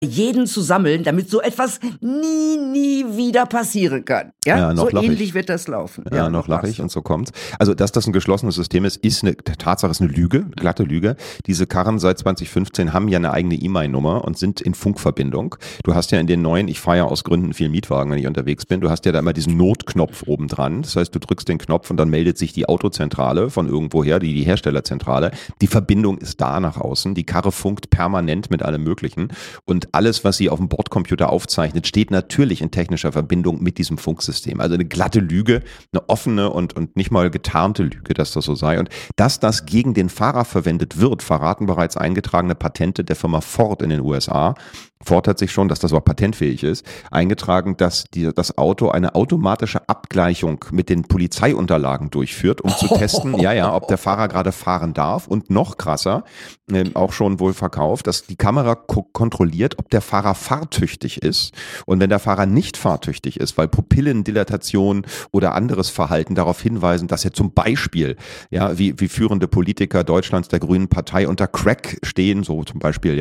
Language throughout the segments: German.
jeden zu sammeln, damit so etwas nie wieder passieren kann. Ja, so ähnlich wird das laufen. Ja, noch lache ich und so kommt's. Also, dass das ein geschlossenes System ist eine Tatsache, ist eine Lüge, glatte Lüge. Diese Karren seit 2015 haben ja eine eigene E-Mail-Nummer und sind in Funkverbindung. Du hast ja in den neuen, ich fahre ja aus Gründen viel Mietwagen, wenn ich unterwegs bin, du hast ja da immer diesen Notknopf oben dran. Das heißt, du drückst den Knopf und dann meldet sich die Autozentrale von irgendwoher, die Herstellerzentrale. Die Verbindung ist da nach außen. Die Karre funkt permanent mit allem Möglichen. Und alles, was sie auf dem Bordcomputer aufzeichnet, steht natürlich in technischer Verbindung mit diesem Funksystem. Also eine glatte Lüge, eine offene und nicht mal getarnte Lüge, dass das so sei. Und dass das gegen den Fahrer verwendet wird, verraten bereits eingetragene Patente der Firma Ford in den USA. Ford hat sich schon, dass das auch patentfähig ist, eingetragen, dass das Auto eine automatische Abgleichung mit den Polizeiunterlagen durchführt, um zu testen, ob der Fahrer gerade fahren darf. Und noch krasser, auch schon wohl verkauft, dass die Kamera kontrolliert, ob der Fahrer fahrtüchtig ist. Und wenn der Fahrer nicht fahrtüchtig ist, weil Pupillendilatation oder anderes Verhalten darauf hinweisen, dass er zum Beispiel, wie führende Politiker Deutschlands der Grünen Partei unter Crack stehen, so zum Beispiel,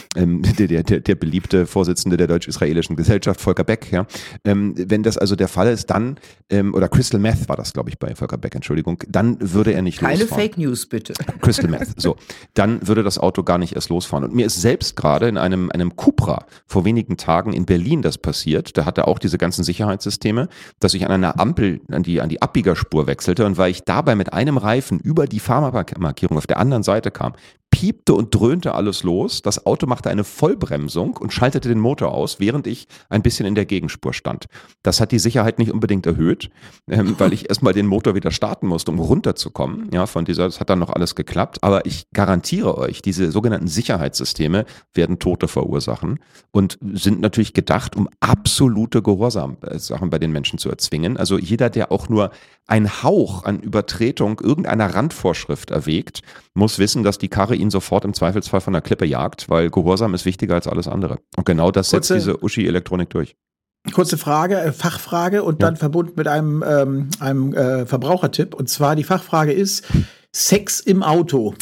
der beliebte Vorsitzende der Deutsch-Israelischen Gesellschaft, Volker Beck, wenn das also der Fall ist, dann, oder Crystal Meth war das, glaube ich, bei Volker Beck, Entschuldigung, dann würde er nicht losfahren. Keine Fake News, bitte. Crystal Meth, so. Dann würde das Auto gar nicht erst losfahren. Und mir ist selbst gerade in einem Cupra vor wenigen Tagen in Berlin das passiert. Da hatte auch diese ganzen Sicherheitssysteme, dass ich an einer Ampel an die Abbiegerspur wechselte und weil ich dabei mit einem Reifen über die Fahrmarkierung auf der anderen Seite kam, piepte und dröhnte alles los. Das Auto machte eine Vollbremsung und schaltete den Motor aus, während ich ein bisschen in der Gegenspur stand. Das hat die Sicherheit nicht unbedingt erhöht, weil ich erstmal den Motor wieder starten musste, um runterzukommen. Das hat dann noch alles geklappt. Aber ich garantiere euch, diese sogenannten Sicherheitssysteme werden Tote verursachen und sind natürlich gedacht, um absolute Gehorsamsachen bei den Menschen zu erzwingen. Also jeder, der auch nur einen Hauch an Übertretung irgendeiner Randvorschrift erwägt, muss wissen, dass die Karre ihn sofort im Zweifelsfall von der Klippe jagt, weil Gehorsam ist wichtiger als alles andere. Und genau das setzt diese Uschi-Elektronik durch. Kurze Frage, Fachfrage und dann verbunden mit einem Verbrauchertipp. Und zwar die Fachfrage ist, Sex im Auto.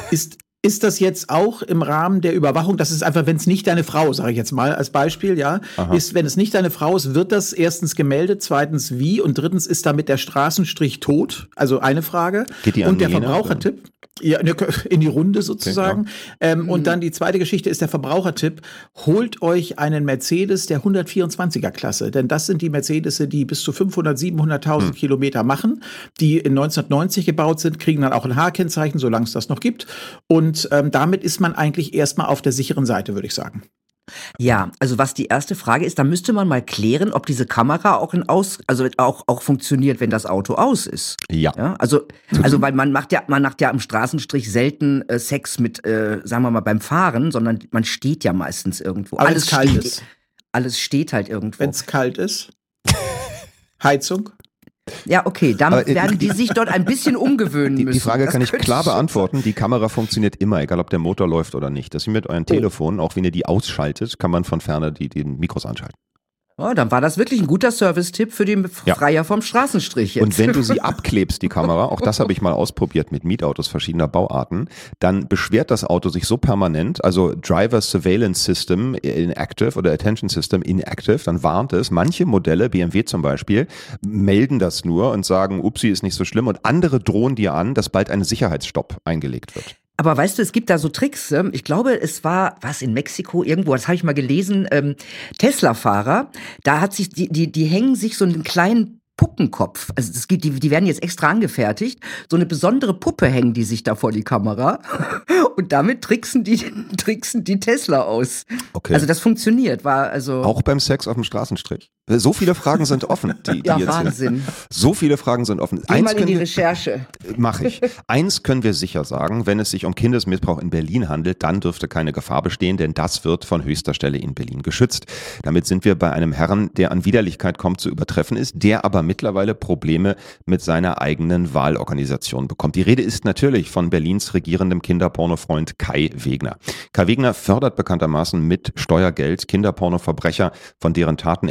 Ist das jetzt auch im Rahmen der Überwachung? Das ist einfach, wenn es nicht deine Frau, sage ich jetzt mal als Beispiel, ist, wenn es nicht deine Frau ist, wird das erstens gemeldet, zweitens wie und drittens ist damit der Straßenstrich tot? Also eine Frage. Geht die an und der Jena, Verbrauchertipp, in die Runde sozusagen. Okay, und dann die zweite Geschichte ist der Verbrauchertipp. Holt euch einen Mercedes der 124er Klasse, denn das sind die Mercedes, die bis zu 500.000, 700.000 Kilometer machen, die in 1990 gebaut sind, kriegen dann auch ein H-Kennzeichen, solange es das noch gibt. Und damit ist man eigentlich erstmal auf der sicheren Seite, würde ich sagen. Ja, also was die erste Frage ist, da müsste man mal klären, ob diese Kamera auch funktioniert, wenn das Auto aus ist. Ja. Also weil man macht ja am Straßenstrich selten Sex mit, sagen wir mal, beim Fahren, sondern man steht ja meistens irgendwo. Aber alles kalt ist. Alles steht halt irgendwo. Wenn es kalt ist. Heizung. Ja, okay, dann werden die sich dort ein bisschen umgewöhnen müssen. Die Frage kann ich klar beantworten. Die Kamera funktioniert immer, egal ob der Motor läuft oder nicht. Das ist wie mit euren Telefonen, auch wenn ihr die ausschaltet, kann man von ferne die Mikros anschalten. Oh, dann war das wirklich ein guter Service-Tipp für den Freier vom Straßenstrich jetzt. Und wenn du sie abklebst, die Kamera, auch das habe ich mal ausprobiert mit Mietautos verschiedener Bauarten, dann beschwert das Auto sich so permanent, also Driver Surveillance System inactive oder Attention System inactive, dann warnt es. Manche Modelle, BMW zum Beispiel, melden das nur und sagen, upsi, ist nicht so schlimm und andere drohen dir an, dass bald ein Sicherheitsstopp eingelegt wird. Aber weißt du, es gibt da so Tricks. Ich glaube, es war, in Mexiko irgendwo, das habe ich mal gelesen, Tesla-Fahrer, da hat sich, die hängen sich so einen kleinen Puppenkopf, also die werden jetzt extra angefertigt, so eine besondere Puppe hängen die sich da vor die Kamera und damit tricksen die Tesla aus. Okay. Also das funktioniert, auch beim Sex auf dem Straßenstrich. So viele Fragen sind offen. Ja, Wahnsinn. So viele Fragen sind offen. Geh mal in die Recherche. Mache ich. Eins können wir sicher sagen, wenn es sich um Kindesmissbrauch in Berlin handelt, dann dürfte keine Gefahr bestehen, denn das wird von höchster Stelle in Berlin geschützt. Damit sind wir bei einem Herrn, der an Widerlichkeit kaum zu übertreffen ist, der aber mittlerweile Probleme mit seiner eigenen Wahlorganisation bekommt. Die Rede ist natürlich von Berlins regierendem Kinderpornofreund Kai Wegner. Kai Wegner fördert bekanntermaßen mit Steuergeld Kinderpornoverbrecher, von deren Taten er weiß,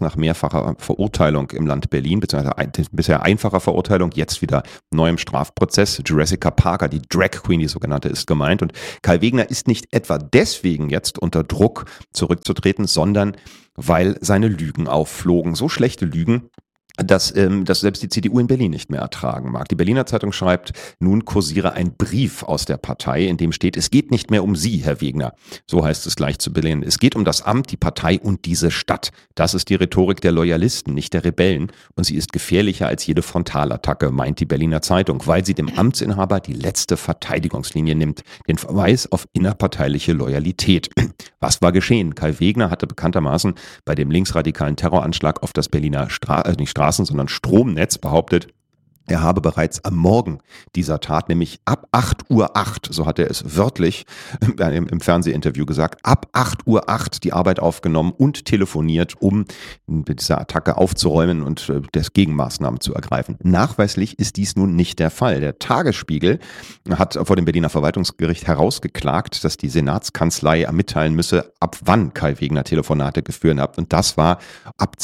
nach mehrfacher Verurteilung im Land Berlin, beziehungsweise bisher einfacher Verurteilung, jetzt wieder neuem Strafprozess. Jurassica Parker, die Drag Queen, die sogenannte, ist gemeint. Und Kai Wegner ist nicht etwa deswegen jetzt unter Druck zurückzutreten, sondern weil seine Lügen aufflogen. So schlechte Lügen, dass selbst die CDU in Berlin nicht mehr ertragen mag. Die Berliner Zeitung schreibt, nun kursiere ein Brief aus der Partei, in dem steht, es geht nicht mehr um Sie, Herr Wegner. So heißt es gleich zu Berlin. Es geht um das Amt, die Partei und diese Stadt. Das ist die Rhetorik der Loyalisten, nicht der Rebellen. Und sie ist gefährlicher als jede Frontalattacke, meint die Berliner Zeitung, weil sie dem Amtsinhaber die letzte Verteidigungslinie nimmt. Den Verweis auf innerparteiliche Loyalität. Was war geschehen? Kai Wegner hatte bekanntermaßen bei dem linksradikalen Terroranschlag auf das Berliner sondern Stromnetz behauptet, er habe bereits am Morgen dieser Tat, nämlich ab 8:08 Uhr, so hat er es wörtlich im Fernsehinterview gesagt, ab 8:08 Uhr die Arbeit aufgenommen und telefoniert, um mit dieser Attacke aufzuräumen und Gegenmaßnahmen zu ergreifen. Nachweislich ist dies nun nicht der Fall. Der Tagesspiegel hat vor dem Berliner Verwaltungsgericht herausgeklagt, dass die Senatskanzlei mitteilen müsse, ab wann Kai Wegner Telefonate geführt hat. Und das war ab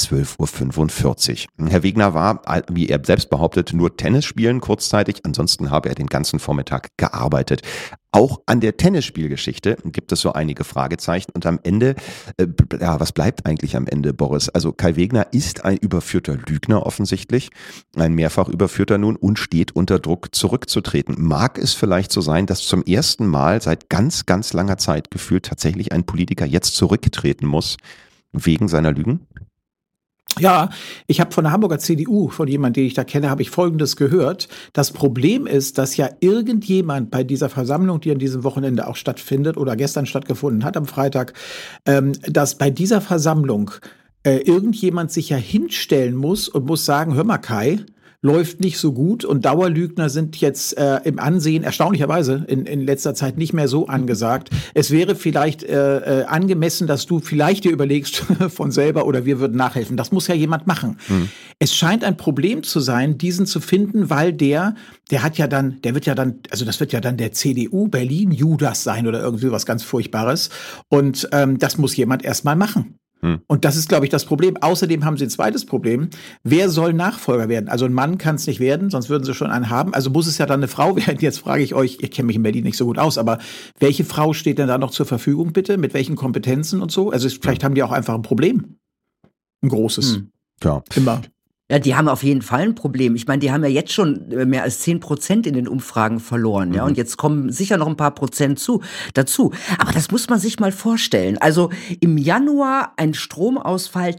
12:45 Uhr. Herr Wegner war, wie er selbst behauptet, nur Tennis spielen kurzzeitig, ansonsten habe er den ganzen Vormittag gearbeitet. Auch an der Tennisspielgeschichte gibt es so einige Fragezeichen und am Ende, was bleibt eigentlich am Ende, Boris? Also Kai Wegner ist ein überführter Lügner offensichtlich, ein mehrfach überführter nun und steht unter Druck zurückzutreten. Mag es vielleicht so sein, dass zum ersten Mal seit ganz, ganz langer Zeit gefühlt tatsächlich ein Politiker jetzt zurücktreten muss wegen seiner Lügen? Ja, ich habe von der Hamburger CDU, von jemandem, den ich da kenne, habe ich Folgendes gehört. Das Problem ist, dass ja irgendjemand bei dieser Versammlung, die an diesem Wochenende auch stattfindet oder gestern stattgefunden hat, am Freitag, dass bei dieser Versammlung irgendjemand sich ja hinstellen muss und muss sagen, hör mal Kai, läuft nicht so gut und Dauerlügner sind jetzt im Ansehen erstaunlicherweise in letzter Zeit nicht mehr so angesagt. Es wäre vielleicht angemessen, dass du vielleicht dir überlegst von selber oder wir würden nachhelfen. Das muss ja jemand machen. Es scheint ein Problem zu sein, diesen zu finden, weil der wird ja dann, also das wird ja dann der CDU Berlin Judas sein oder irgendwie was ganz Furchtbares. Und das muss jemand erstmal machen. Und das ist, glaube ich, das Problem. Außerdem haben sie ein zweites Problem. Wer soll Nachfolger werden? Also ein Mann kann es nicht werden, sonst würden sie schon einen haben. Also muss es ja dann eine Frau werden. Jetzt frage ich euch, ich kenne mich in Berlin nicht so gut aus, aber welche Frau steht denn da noch zur Verfügung, bitte? Mit welchen Kompetenzen und so? Also vielleicht haben die auch einfach ein Problem. Ein großes. Ja. Immer. Ja, die haben auf jeden Fall ein Problem. Ich meine, die haben ja jetzt schon mehr als 10% in den Umfragen verloren, ja. Und jetzt kommen sicher noch ein paar Prozent dazu. Aber das muss man sich mal vorstellen. Also im Januar ein Stromausfall,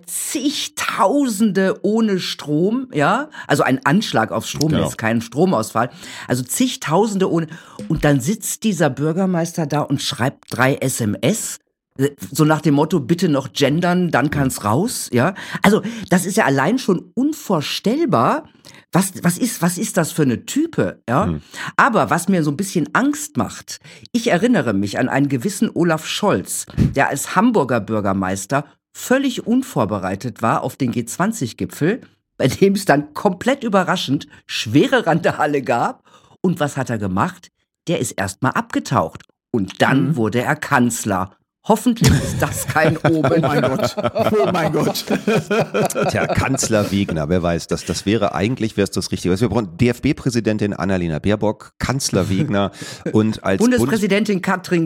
zigtausende ohne Strom, ja. Also ein Anschlag aufs Stromnetz, kein Stromausfall. Also zigtausende ohne. Und dann sitzt dieser Bürgermeister da und schreibt 3 SMS. So nach dem Motto, bitte noch gendern, dann kann's raus, ja. Also, das ist ja allein schon unvorstellbar. Was ist das für eine Type, ja? Aber was mir so ein bisschen Angst macht, ich erinnere mich an einen gewissen Olaf Scholz, der als Hamburger Bürgermeister völlig unvorbereitet war auf den G20-Gipfel, bei dem es dann komplett überraschend schwere Randale gab. Und was hat er gemacht? Der ist erstmal abgetaucht. Und dann wurde er Kanzler. Hoffentlich ist das kein Omen. Oh mein Gott. Oh mein Gott. Tja, Kanzler Wegner, wer weiß, das wäre eigentlich, wäre es das Richtige. Wir brauchen DFB-Präsidentin Annalena Baerbock, Kanzler Wegner und als Bundespräsidentin Karin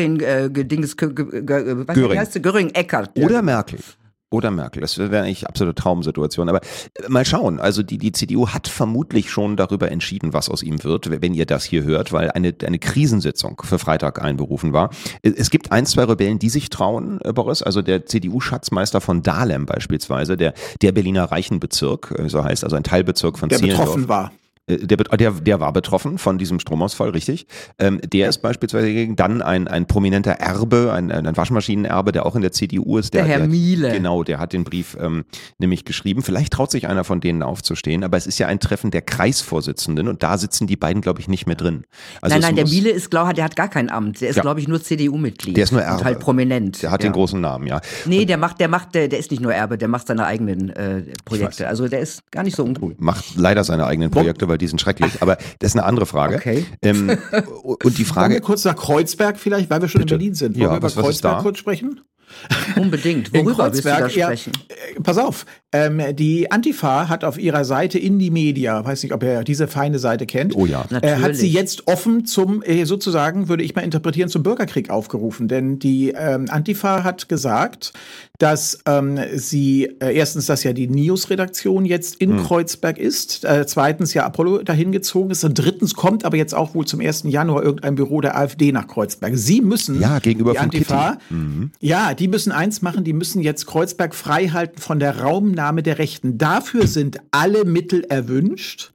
Göring-Eckardt. Oder Merkel. Oder Merkel. Das wäre eigentlich absolute Traumsituation. Aber mal schauen. Also die CDU hat vermutlich schon darüber entschieden, was aus ihm wird, wenn ihr das hier hört, weil eine Krisensitzung für Freitag einberufen war. Es gibt 1, 2 Rebellen, die sich trauen, Boris. Also der CDU-Schatzmeister von Dahlem beispielsweise, der Berliner Reichenbezirk, so heißt, also ein Teilbezirk von Zehlendorf. Der betroffen war. Der war betroffen von diesem Stromausfall, richtig. Der ist beispielsweise dann ein prominenter Erbe, ein Waschmaschinenerbe, der auch in der CDU ist. Der Herr Miele. Genau, der hat den Brief nämlich geschrieben. Vielleicht traut sich einer von denen aufzustehen, aber es ist ja ein Treffen der Kreisvorsitzenden und da sitzen die beiden, glaube ich, nicht mehr drin. Also nein, der Miele ist, der hat gar kein Amt. Der ist, glaube ich, nur CDU-Mitglied. Der ist nur Erbe. Und halt prominent. Der hat den großen Namen, ja. Nee, der ist nicht nur Erbe, der macht seine eigenen Projekte. Also der ist gar nicht so uncool. Macht leider seine eigenen Projekte, weil die sind schrecklich, aber das ist eine andere Frage. Okay. Und die Frage. Wollen wir kurz nach Kreuzberg vielleicht, weil wir schon in Berlin sind. Wollen wir über was ist Kreuzberg da? kurz sprechen? Unbedingt. Worüber willst du da sprechen? Pass auf, die Antifa hat auf ihrer Seite Indie Media, weiß nicht, ob ihr diese feine Seite kennt, hat sie jetzt offen zum, sozusagen, würde ich mal interpretieren, zum Bürgerkrieg aufgerufen. Denn die Antifa hat gesagt, dass sie erstens, dass ja die NIOS-Redaktion jetzt in Kreuzberg ist, zweitens ja Apollo dahin gezogen ist und drittens kommt aber jetzt auch wohl zum 1. Januar irgendein Büro der AfD nach Kreuzberg. Sie müssen, gegenüber die Antifa, die müssen eins machen, die müssen jetzt Kreuzberg frei halten von der Raumnahme der Rechten. Dafür sind alle Mittel erwünscht.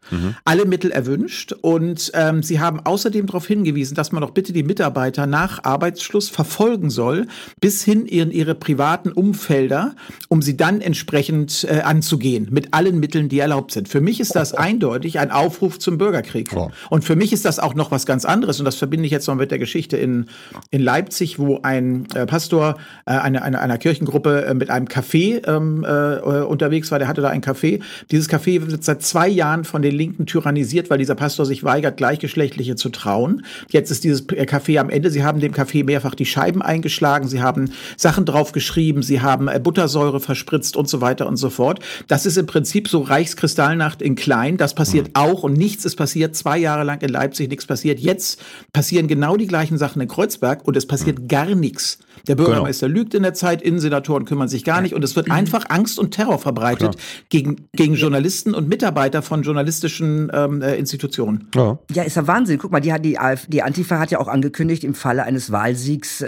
Und sie haben außerdem darauf hingewiesen, dass man doch bitte die Mitarbeiter nach Arbeitsschluss verfolgen soll, bis hin in ihre privaten Umfelder, um sie dann entsprechend anzugehen, mit allen Mitteln, die erlaubt sind. Für mich ist das eindeutig ein Aufruf zum Bürgerkrieg. Und für mich ist das auch noch was ganz anderes. Und das verbinde ich jetzt noch mit der Geschichte in Leipzig, wo ein Pastor einer Kirchengruppe mit einem Café unterwegs war. Der hatte da ein Café. Dieses Café wird seit 2 Jahren von den Linken tyrannisiert, weil dieser Pastor sich weigert, Gleichgeschlechtliche zu trauen. Jetzt ist dieses Café am Ende. Sie haben dem Café mehrfach die Scheiben eingeschlagen. Sie haben Sachen drauf geschrieben. Sie haben Buttersäure verspritzt und so weiter und so fort. Das ist im Prinzip so Reichskristallnacht in klein. Das passiert auch und nichts ist passiert. 2 Jahre lang in Leipzig nichts passiert. Jetzt passieren genau die gleichen Sachen in Kreuzberg und es passiert gar nichts. Der Bürgermeister lügt in der Zeit, Innensenatoren kümmern sich gar nicht und es wird einfach Angst und Terror verbreitet gegen Journalisten und Mitarbeiter von journalistischen Institutionen. Ja, ist ja Wahnsinn. Guck mal, die Antifa hat ja auch angekündigt, im Falle eines Wahlsiegs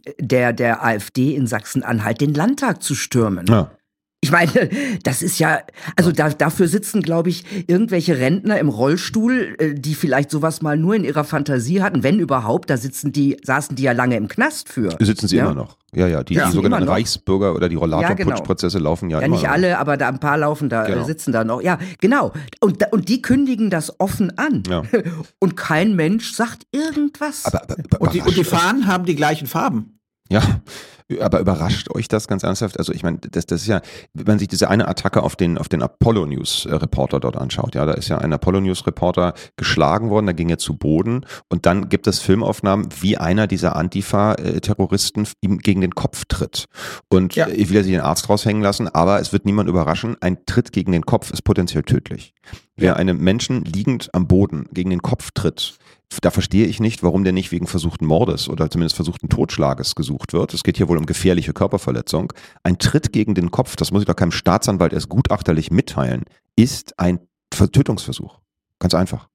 der AfD in Sachsen-Anhalt den Landtag zu stürmen. Ja. Ich meine, das ist ja, also dafür sitzen, glaube ich, irgendwelche Rentner im Rollstuhl, die vielleicht sowas mal nur in ihrer Fantasie hatten, wenn überhaupt, saßen die ja lange im Knast für. Sitzen sie immer noch. Die sogenannten Reichsbürger oder die Rollator-Putschprozesse laufen ja immer noch. Ja, nicht alle, aber da ein paar laufen da, sitzen da noch. Ja, genau. Und die kündigen das offen an. Ja. Und kein Mensch sagt irgendwas. Und die Fahnen haben die gleichen Farben. Ja, aber überrascht euch das ganz ernsthaft? Also ich meine, das ist ja, wenn man sich diese eine Attacke auf den Apollo News Reporter dort anschaut, da ist ja ein Apollo News Reporter geschlagen worden, da ging er zu Boden und dann gibt es Filmaufnahmen, wie einer dieser Antifa-Terroristen ihm gegen den Kopf tritt. Und ich will ja sich den Arzt raushängen lassen, aber es wird niemand überraschen, ein Tritt gegen den Kopf ist potenziell tödlich. Wer einem Menschen liegend am Boden gegen den Kopf tritt, da verstehe ich nicht, warum der nicht wegen versuchten Mordes oder zumindest versuchten Totschlages gesucht wird. Es geht hier wohl um gefährliche Körperverletzung. Ein Tritt gegen den Kopf, das muss ich doch keinem Staatsanwalt erst gutachterlich mitteilen, ist ein Tötungsversuch. Ganz einfach.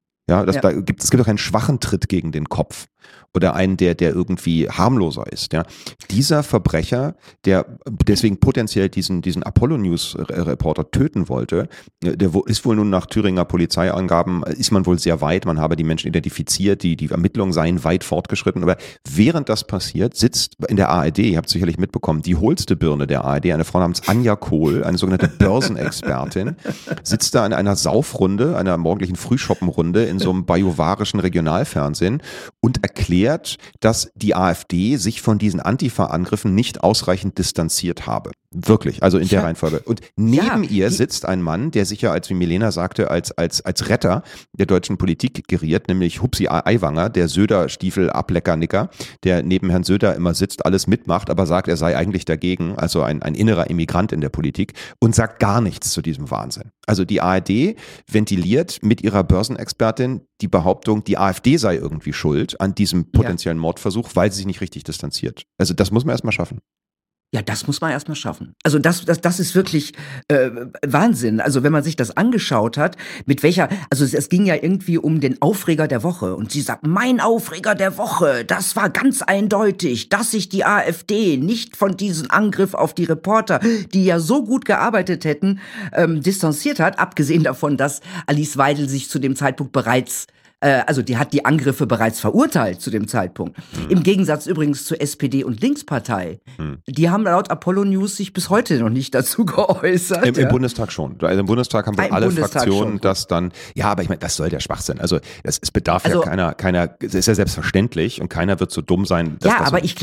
Es gibt doch keinen schwachen Tritt gegen den Kopf oder einen, der irgendwie harmloser ist. Ja. Dieser Verbrecher, der deswegen potenziell diesen Apollo News Reporter töten wollte, der ist wohl nun nach Thüringer Polizeiangaben, ist man wohl sehr weit, man habe die Menschen identifiziert, die Ermittlungen seien weit fortgeschritten, aber während das passiert, sitzt in der ARD, ihr habt es sicherlich mitbekommen, die hohlste Birne der ARD, eine Frau namens Anja Kohl, eine sogenannte Börsenexpertin, sitzt da in einer Saufrunde, einer morgendlichen Frühschoppenrunde in so einem bajuwarischen Regionalfernsehen und erklärt, dass die AfD sich von diesen Antifa-Angriffen nicht ausreichend distanziert habe. Wirklich, also in der Reihenfolge. Und neben ihr sitzt ein Mann, der sich ja, als wie Milena sagte, als Retter der deutschen Politik geriert, nämlich Hupsi Aiwanger, der Söder-Stiefel-Ableckernicker, der neben Herrn Söder immer sitzt, alles mitmacht, aber sagt, er sei eigentlich dagegen, also ein innerer Immigrant in der Politik und sagt gar nichts zu diesem Wahnsinn. Also die ARD ventiliert mit ihrer Börsenexpertin die Behauptung, die AfD sei irgendwie schuld an diesem potenziellen Mordversuch, weil sie sich nicht richtig distanziert. Also das muss man erstmal schaffen. Ja, das muss man erstmal schaffen. Also das ist wirklich Wahnsinn. Also wenn man sich das angeschaut hat, also es ging ja irgendwie um den Aufreger der Woche und sie sagt, mein Aufreger der Woche, das war ganz eindeutig, dass sich die AfD nicht von diesem Angriff auf die Reporter, die ja so gut gearbeitet hätten, distanziert hat, abgesehen davon, dass Alice Weidel sich zu dem Zeitpunkt bereits die hat die Angriffe bereits verurteilt zu dem Zeitpunkt. Im Gegensatz übrigens zur SPD und Linkspartei. Die haben laut Apollo News sich bis heute noch nicht dazu geäußert. Im Bundestag schon. Also im Bundestag haben wir alle Fraktionen das dann, aber ich meine, das soll der Schwachsinn. Also es bedarf keiner, es ist ja selbstverständlich und keiner wird so dumm sein. Dass aber ich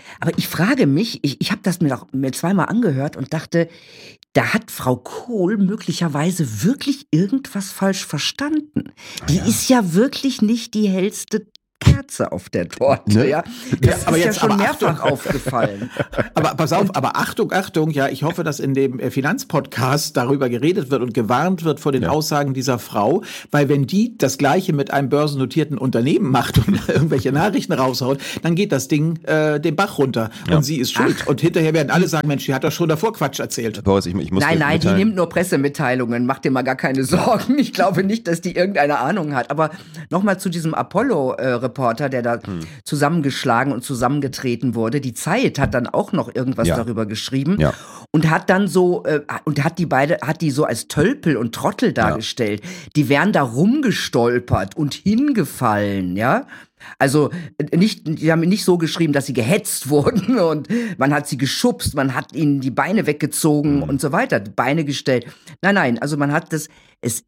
frage mich, ich habe das mir zweimal angehört und dachte, da hat Frau Kohl möglicherweise wirklich irgendwas falsch verstanden. Die ist ja wirklich nicht die hellste Kerze auf der Torte, Ne? ja. Das aber ist ja jetzt schon aber mehrfach aufgefallen. Aber pass auf, aber Achtung, ja, ich hoffe, dass in dem Finanzpodcast darüber geredet wird und gewarnt wird vor den Aussagen dieser Frau, weil wenn die das Gleiche mit einem börsennotierten Unternehmen macht und irgendwelche Nachrichten raushaut, dann geht das Ding den Bach runter und sie ist schuld. Und hinterher werden alle sagen, Mensch, die hat doch schon davor Quatsch erzählt. Boris, ich muss Nein, dir die mitteilen- nimmt nur Pressemitteilungen, mach dir mal gar keine Sorgen. Ich glaube nicht, dass die irgendeine Ahnung hat. Aber nochmal zu diesem Apollo-Reporter, der da zusammengeschlagen und zusammengetreten wurde. Die Zeit hat dann auch noch irgendwas darüber geschrieben und hat dann so, hat die so als Tölpel und Trottel dargestellt. Die wären da rumgestolpert und hingefallen, ja. Also die haben nicht so geschrieben, dass sie gehetzt wurden und man hat sie geschubst, man hat ihnen die Beine weggezogen und so weiter, die Beine gestellt. Nein, also man hat das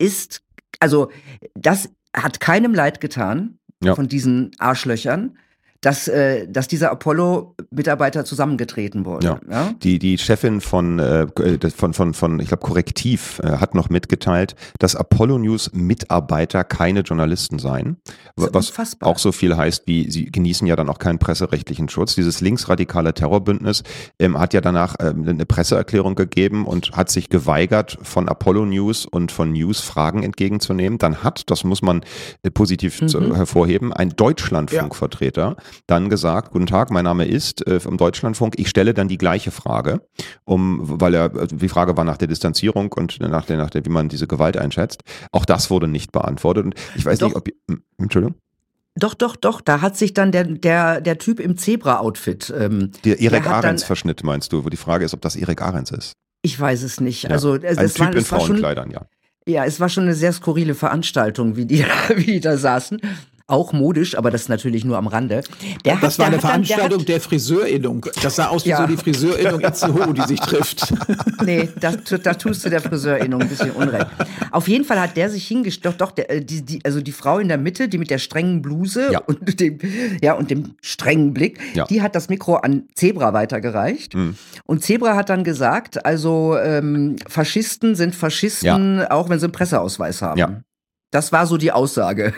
hat keinem leid getan von diesen Arschlöchern, dass dieser Apollo-Mitarbeiter zusammengetreten wurde. Ja? Die Chefin von ich glaube, Korrektiv hat noch mitgeteilt, dass Apollo News Mitarbeiter keine Journalisten seien. Was unfassbar. auch so viel heißt, wie sie genießen ja dann auch keinen presserechtlichen Schutz. Dieses linksradikale Terrorbündnis hat ja danach eine Presseerklärung gegeben und hat sich geweigert, von Apollo News und von News Fragen entgegenzunehmen. Dann hat, das muss man positiv hervorheben, ein Deutschlandfunkvertreter dann gesagt, guten Tag, mein Name ist vom Deutschlandfunk, ich stelle dann die gleiche Frage, weil die Frage war nach der Distanzierung und nach der, wie man diese Gewalt einschätzt. Auch das wurde nicht beantwortet und ich weiß nicht, ob Entschuldigung? Doch, da hat sich dann der Typ im Zebra-Outfit Der Erik Ahrens-Verschnitt meinst du, wo die Frage ist, ob das Erik Ahrens ist? Ich weiß es nicht. Ja. Also, ein Typ in Frauenkleidern, ja. Ja, es war schon eine sehr skurrile Veranstaltung, wie die da saßen. Auch modisch, aber das natürlich nur am Rande. Das war eine Veranstaltung der Friseurinnung. Das sah aus wie so die Friseurinnung Itzehoe, die sich trifft. Nee, da tust du der Friseurinnung ein bisschen Unrecht. Auf jeden Fall hat der sich hingestellt, also die Frau in der Mitte, die mit der strengen Bluse und dem strengen Blick, die hat das Mikro an Zebra weitergereicht. Und Zebra hat dann gesagt, also Faschisten sind Faschisten, auch wenn sie einen Presseausweis haben. Ja. Das war so die Aussage.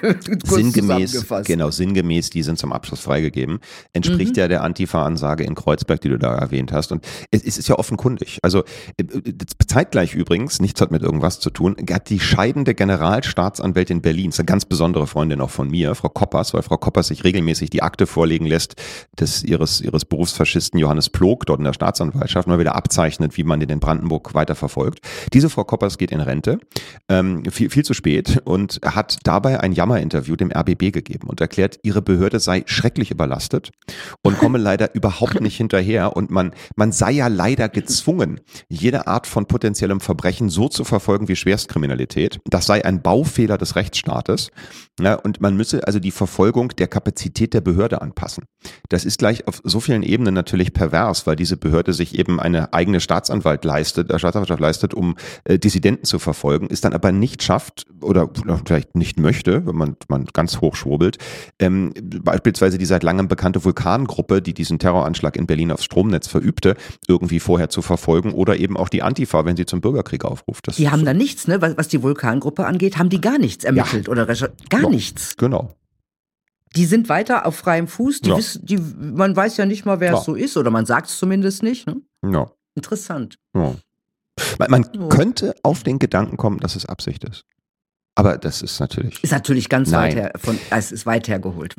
Sinngemäß, die sind zum Abschluss freigegeben. Entspricht ja der Antifa-Ansage in Kreuzberg, die du da erwähnt hast. Und es ist ja offenkundig. Also zeitgleich übrigens, nichts hat mit irgendwas zu tun, hat die scheidende Generalstaatsanwältin Berlins, eine ganz besondere Freundin auch von mir, Frau Koppers, weil Frau Koppers sich regelmäßig die Akte vorlegen lässt ihres Berufsfaschisten Johannes Plog dort in der Staatsanwaltschaft, mal wieder abzeichnet, wie man den in Brandenburg weiterverfolgt. Diese Frau Koppers geht in Rente, viel zu spät, und hat dabei ein Jammerinterview dem RBB gegeben und erklärt, ihre Behörde sei schrecklich überlastet und komme leider überhaupt nicht hinterher und man sei ja leider gezwungen, jede Art von potenziellem Verbrechen so zu verfolgen wie Schwerstkriminalität. Das sei ein Baufehler des Rechtsstaates, und man müsse also die Verfolgung der Kapazität der Behörde anpassen. Das ist gleich auf so vielen Ebenen natürlich pervers, weil diese Behörde sich eben eine eigene Staatsanwaltschaft leistet, um Dissidenten zu verfolgen, es dann aber nicht schafft oder vielleicht nicht möchte, wenn man ganz hoch schwurbelt, beispielsweise die seit langem bekannte Vulkangruppe, die diesen Terroranschlag in Berlin aufs Stromnetz verübte, irgendwie vorher zu verfolgen oder eben auch die Antifa, wenn sie zum Bürgerkrieg aufruft. Die haben da nichts, ne? Was die Vulkangruppe angeht, haben die gar nichts ermittelt oder gar nichts. Genau. Die sind weiter auf freiem Fuß, man weiß ja nicht mal, wer es so ist, oder man sagt es zumindest nicht. Ne? Ja. Interessant. Ja. Man könnte auf den Gedanken kommen, dass es Absicht ist. Aber das ist natürlich... Ist natürlich ganz es ist weit hergeholt.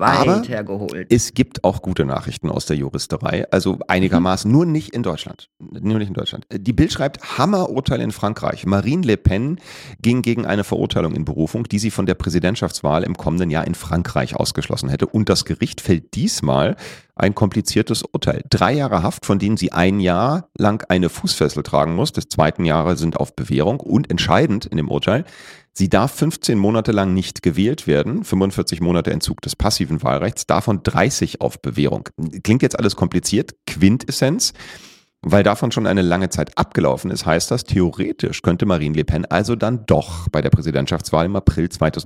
Es gibt auch gute Nachrichten aus der Juristerei, also einigermaßen, nur nicht in Deutschland. Die Bild schreibt, Hammerurteil in Frankreich. Marine Le Pen ging gegen eine Verurteilung in Berufung, die sie von der Präsidentschaftswahl im kommenden Jahr in Frankreich ausgeschlossen hätte. Und das Gericht fällt diesmal ein kompliziertes Urteil. 3 Jahre Haft, von denen sie 1 Jahr lang eine Fußfessel tragen muss. Das 2. Jahre sind auf Bewährung. Und entscheidend in dem Urteil, sie darf 15 Monate lang nicht gewählt werden, 45 Monate Entzug des passiven Wahlrechts, davon 30 auf Bewährung. Klingt jetzt alles kompliziert, Quintessenz. Weil davon schon eine lange Zeit abgelaufen ist, heißt das, theoretisch könnte Marine Le Pen also dann doch bei der Präsidentschaftswahl im April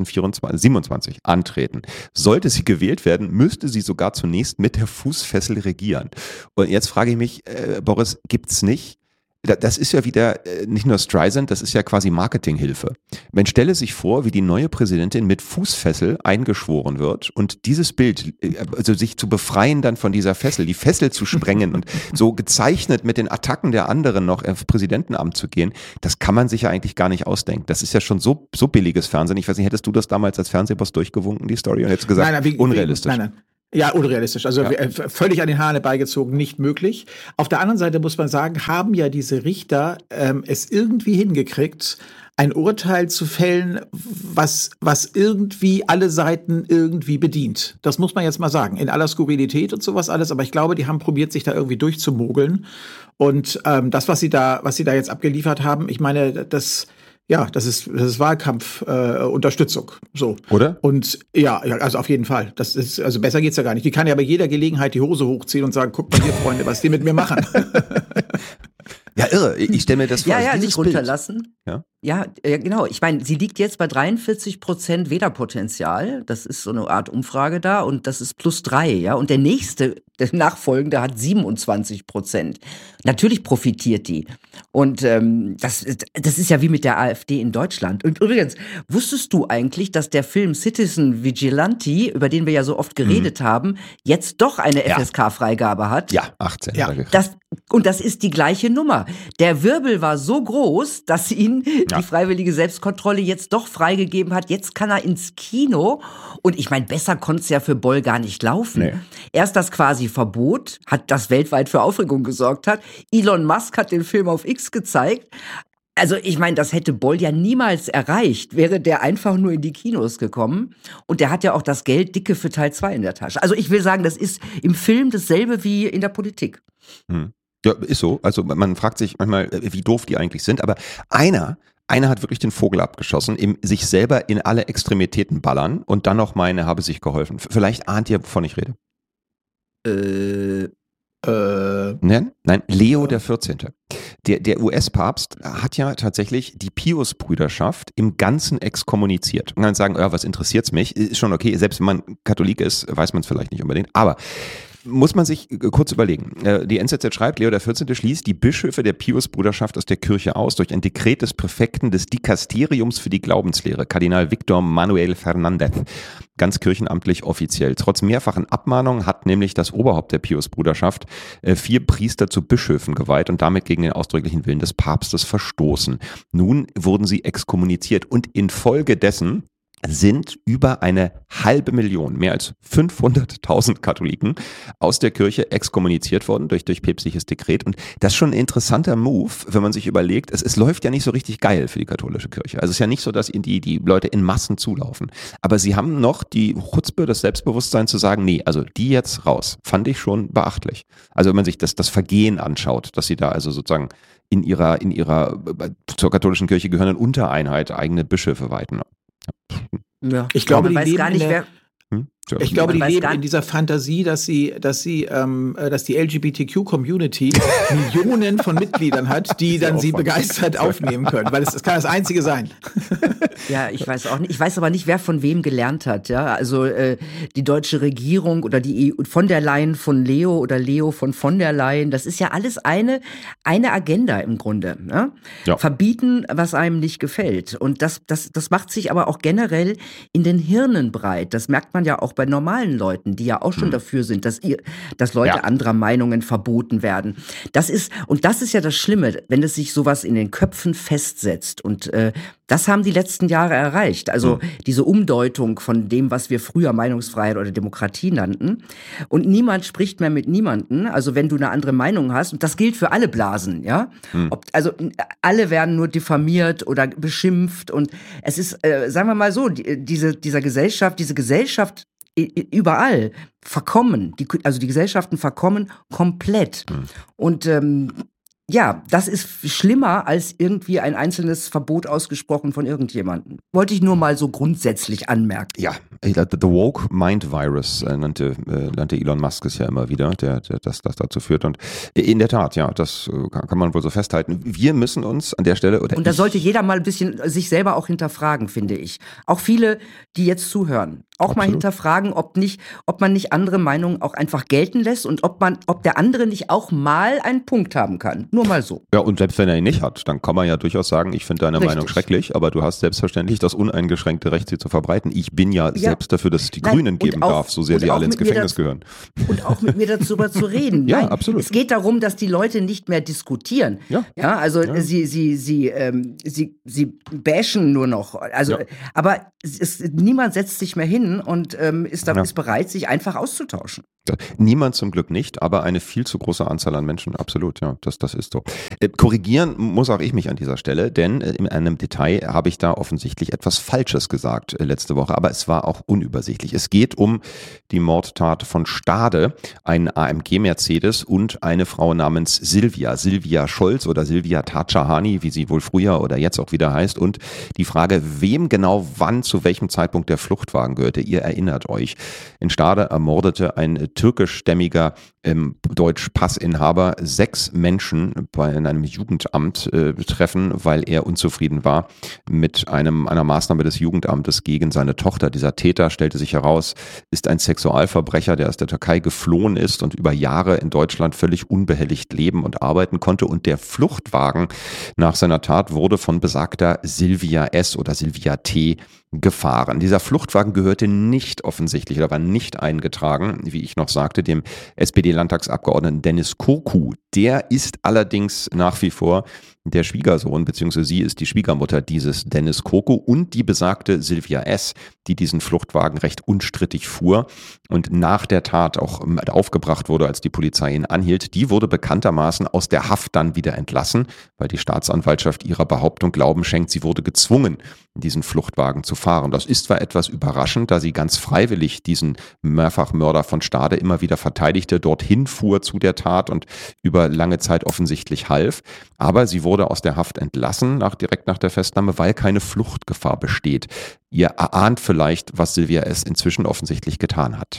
2027 antreten. Sollte sie gewählt werden, müsste sie sogar zunächst mit der Fußfessel regieren. Und jetzt frage ich mich, Boris, gibt's nicht das ist ja wieder nicht nur Streisand, das ist ja quasi Marketinghilfe. Man stelle sich vor, wie die neue Präsidentin mit Fußfessel eingeschworen wird und dieses Bild, also sich zu befreien dann von dieser Fessel, die Fessel zu sprengen und so gezeichnet mit den Attacken der anderen noch auf Präsidentenamt zu gehen, das kann man sich ja eigentlich gar nicht ausdenken. Das ist ja schon so billiges Fernsehen. Ich weiß nicht, hättest du das damals als Fernsehboss durchgewunken, die Story, und hättest gesagt, unrealistisch? Nein. Ja, unrealistisch. Also völlig an den Haaren herbeigezogen, nicht möglich. Auf der anderen Seite muss man sagen, haben ja diese Richter es irgendwie hingekriegt, ein Urteil zu fällen, was irgendwie alle Seiten irgendwie bedient. Das muss man jetzt mal sagen. In aller Skurrilität und sowas alles. Aber ich glaube, die haben probiert, sich da irgendwie durchzumogeln. Und das, was sie da jetzt abgeliefert haben, ich meine, das ist Wahlkampfunterstützung. So. Oder? Und ja, also auf jeden Fall. Das ist, also besser geht's ja gar nicht. Die kann ja bei jeder Gelegenheit die Hose hochziehen und sagen, guck mal hier, Freunde, was die mit mir machen. Ja, irre. Ich stelle mir das vor. Ja, nicht runterlassen. Ja? Ja, genau. Ich meine, sie liegt jetzt bei 43% Wählerpotenzial. Das ist so eine Art Umfrage da und das ist +3, ja. Und der Nachfolgende hat 27%. Natürlich profitiert die. Und das ist ja wie mit der AfD in Deutschland. Und übrigens, wusstest du eigentlich, dass der Film Citizen Vigilante, über den wir ja so oft geredet haben, jetzt doch eine FSK-Freigabe hat? Ja, 18. Ja. Und das ist die gleiche Nummer. Der Wirbel war so groß, dass ihn die freiwillige Selbstkontrolle jetzt doch freigegeben hat. Jetzt kann er ins Kino. Und ich meine, besser konnte es ja für Boll gar nicht laufen. Nee. Erst das quasi Verbot, das weltweit für Aufregung gesorgt hat. Elon Musk hat den Film auf X gezeigt. Also ich meine, das hätte Boll ja niemals erreicht, wäre der einfach nur in die Kinos gekommen. Und der hat ja auch das Geld dicke für Teil 2 in der Tasche. Also ich will sagen, das ist im Film dasselbe wie in der Politik. Ja, ist so. Also man fragt sich manchmal, wie doof die eigentlich sind. Aber einer hat wirklich den Vogel abgeschossen, sich selber in alle Extremitäten ballern und dann noch meine, habe sich geholfen. Vielleicht ahnt ihr, wovon ich rede. Nein, Leo der 14. Der US-Papst hat ja tatsächlich die Pius-Brüderschaft im Ganzen exkommuniziert. Und dann sagen, was interessiert's mich? Ist schon okay, selbst wenn man Katholik ist, weiß man es vielleicht nicht unbedingt. Aber muss man sich kurz überlegen. Die NZZ schreibt, Leo der 14. schließt die Bischöfe der Pius-Brüderschaft aus der Kirche aus durch ein Dekret des Präfekten des Dikasteriums für die Glaubenslehre, Kardinal Victor Manuel Fernández. Ganz kirchenamtlich offiziell. Trotz mehrfachen Abmahnungen hat nämlich das Oberhaupt der Pius-Brüderschaft 4 Priester zu Bischöfen geweiht und damit gegen den ausdrücklichen Willen des Papstes verstoßen. Nun wurden sie exkommuniziert und infolgedessen sind über 500.000, mehr als 500.000 Katholiken aus der Kirche exkommuniziert worden durch päpstliches Dekret. Und das ist schon ein interessanter Move, wenn man sich überlegt, es läuft ja nicht so richtig geil für die katholische Kirche. Also es ist ja nicht so, dass die Leute in Massen zulaufen. Aber sie haben noch die Chutzpe, das Selbstbewusstsein zu sagen, nee, also die jetzt raus. Fand ich schon beachtlich. Also wenn man sich das Vergehen anschaut, dass sie da also sozusagen in ihrer zur katholischen Kirche gehörenden Untereinheit eigene Bischöfe weiten. Ja. Ich glaube, die weiß leben gar nicht, wer. Ich glaube, die Man weiß leben gar in dieser Fantasie, dass die LGBTQ-Community Millionen von Mitgliedern hat, die dann sie begeistert aufnehmen können, weil es kann das Einzige sein. Ja, ich weiß auch nicht. Ich weiß aber nicht, wer von wem gelernt hat. Ja, also die deutsche Regierung oder die von der Leyen von Leo oder Leo von der Leyen. Das ist ja alles eine Agenda im Grunde. Ne? Ja. Verbieten, was einem nicht gefällt. Und das macht sich aber auch generell in den Hirnen breit. Das merkt man ja auch bei normalen Leuten, die ja auch schon dafür sind, dass Leute anderer Meinungen verboten werden. Das ist ja das Schlimme, wenn es sich sowas in den Köpfen festsetzt. Und das haben die letzten Jahre erreicht. Also diese Umdeutung von dem, was wir früher Meinungsfreiheit oder Demokratie nannten. Und niemand spricht mehr mit niemandem. Also wenn du eine andere Meinung hast, und das gilt für alle Blasen, ja. Also alle werden nur diffamiert oder beschimpft. Und es ist, sagen wir mal so, diese Gesellschaft überall verkommen. Die Gesellschaften verkommen komplett. Und ja, das ist schlimmer als irgendwie ein einzelnes Verbot ausgesprochen von irgendjemandem. Wollte ich nur mal so grundsätzlich anmerken. Ja, the woke mind virus nannte Elon Musk es ja immer wieder, der das dazu führt. Und in der Tat, ja, das kann man wohl so festhalten. Wir müssen uns an der Stelle und da sollte jeder mal ein bisschen sich selber auch hinterfragen, finde ich. Auch viele, die jetzt zuhören. auch mal hinterfragen, ob man nicht andere Meinungen auch einfach gelten lässt und ob der andere nicht auch mal einen Punkt haben kann. Nur mal so. Ja, und selbst wenn er ihn nicht hat, dann kann man ja durchaus sagen, ich finde deine Meinung schrecklich, aber du hast selbstverständlich das uneingeschränkte Recht, sie zu verbreiten. Ich bin ja selbst dafür, dass es die Grünen geben darf, so sehr sie alle ins Gefängnis gehören. Und auch mit mir darüber zu reden. Ja, Nein, absolut. es geht darum, dass die Leute nicht mehr diskutieren. Ja, also sie bashen nur noch. Also, aber niemand setzt sich mehr hin und ist bereit, sich einfach auszutauschen. Niemand zum Glück nicht, aber eine viel zu große Anzahl an Menschen, absolut, ja, das ist so. Korrigieren muss auch ich mich an dieser Stelle, denn in einem Detail habe ich da offensichtlich etwas Falsches gesagt letzte Woche, aber es war auch unübersichtlich. Es geht um die Mordtat von Stade, ein AMG-Mercedes und eine Frau namens Silvia Scholz oder Silvia Tadjahani, wie sie wohl früher oder jetzt auch wieder heißt, und die Frage, wem genau wann zu welchem Zeitpunkt der Fluchtwagen gehörte. Ihr erinnert euch. In Stade ermordete ein türkischstämmiger Deutsch-Passinhaber 6 Menschen bei einem Jugendamt treffen, weil er unzufrieden war mit einer Maßnahme des Jugendamtes gegen seine Tochter. Dieser Täter, stellte sich heraus, ist ein Sexualverbrecher, der aus der Türkei geflohen ist und über Jahre in Deutschland völlig unbehelligt leben und arbeiten konnte. Und der Fluchtwagen nach seiner Tat wurde von besagter Silvia S. oder Silvia T. gefahren. Dieser Fluchtwagen gehörte nicht offensichtlich oder war nicht eingetragen, wie ich noch sagte, dem SPD-Landtagsabgeordneten Dennis Kurku. Der ist allerdings nach wie vor der Schwiegersohn, beziehungsweise sie ist die Schwiegermutter dieses Dennis Kurku und die besagte Silvia S., die diesen Fluchtwagen recht unstrittig fuhr und nach der Tat auch aufgebracht wurde, als die Polizei ihn anhielt. Die wurde bekanntermaßen aus der Haft dann wieder entlassen, weil die Staatsanwaltschaft ihrer Behauptung Glauben schenkt, sie wurde gezwungen, diesen Fluchtwagen zu fahren. Das ist zwar etwas überraschend, da sie ganz freiwillig diesen Mehrfachmörder von Stade immer wieder verteidigte, dorthin fuhr zu der Tat und über lange Zeit offensichtlich half, aber sie wurde aus der Haft entlassen, direkt nach der Festnahme, weil keine Fluchtgefahr besteht. Ihr erahnt vielleicht, was Silvia S. inzwischen offensichtlich getan hat.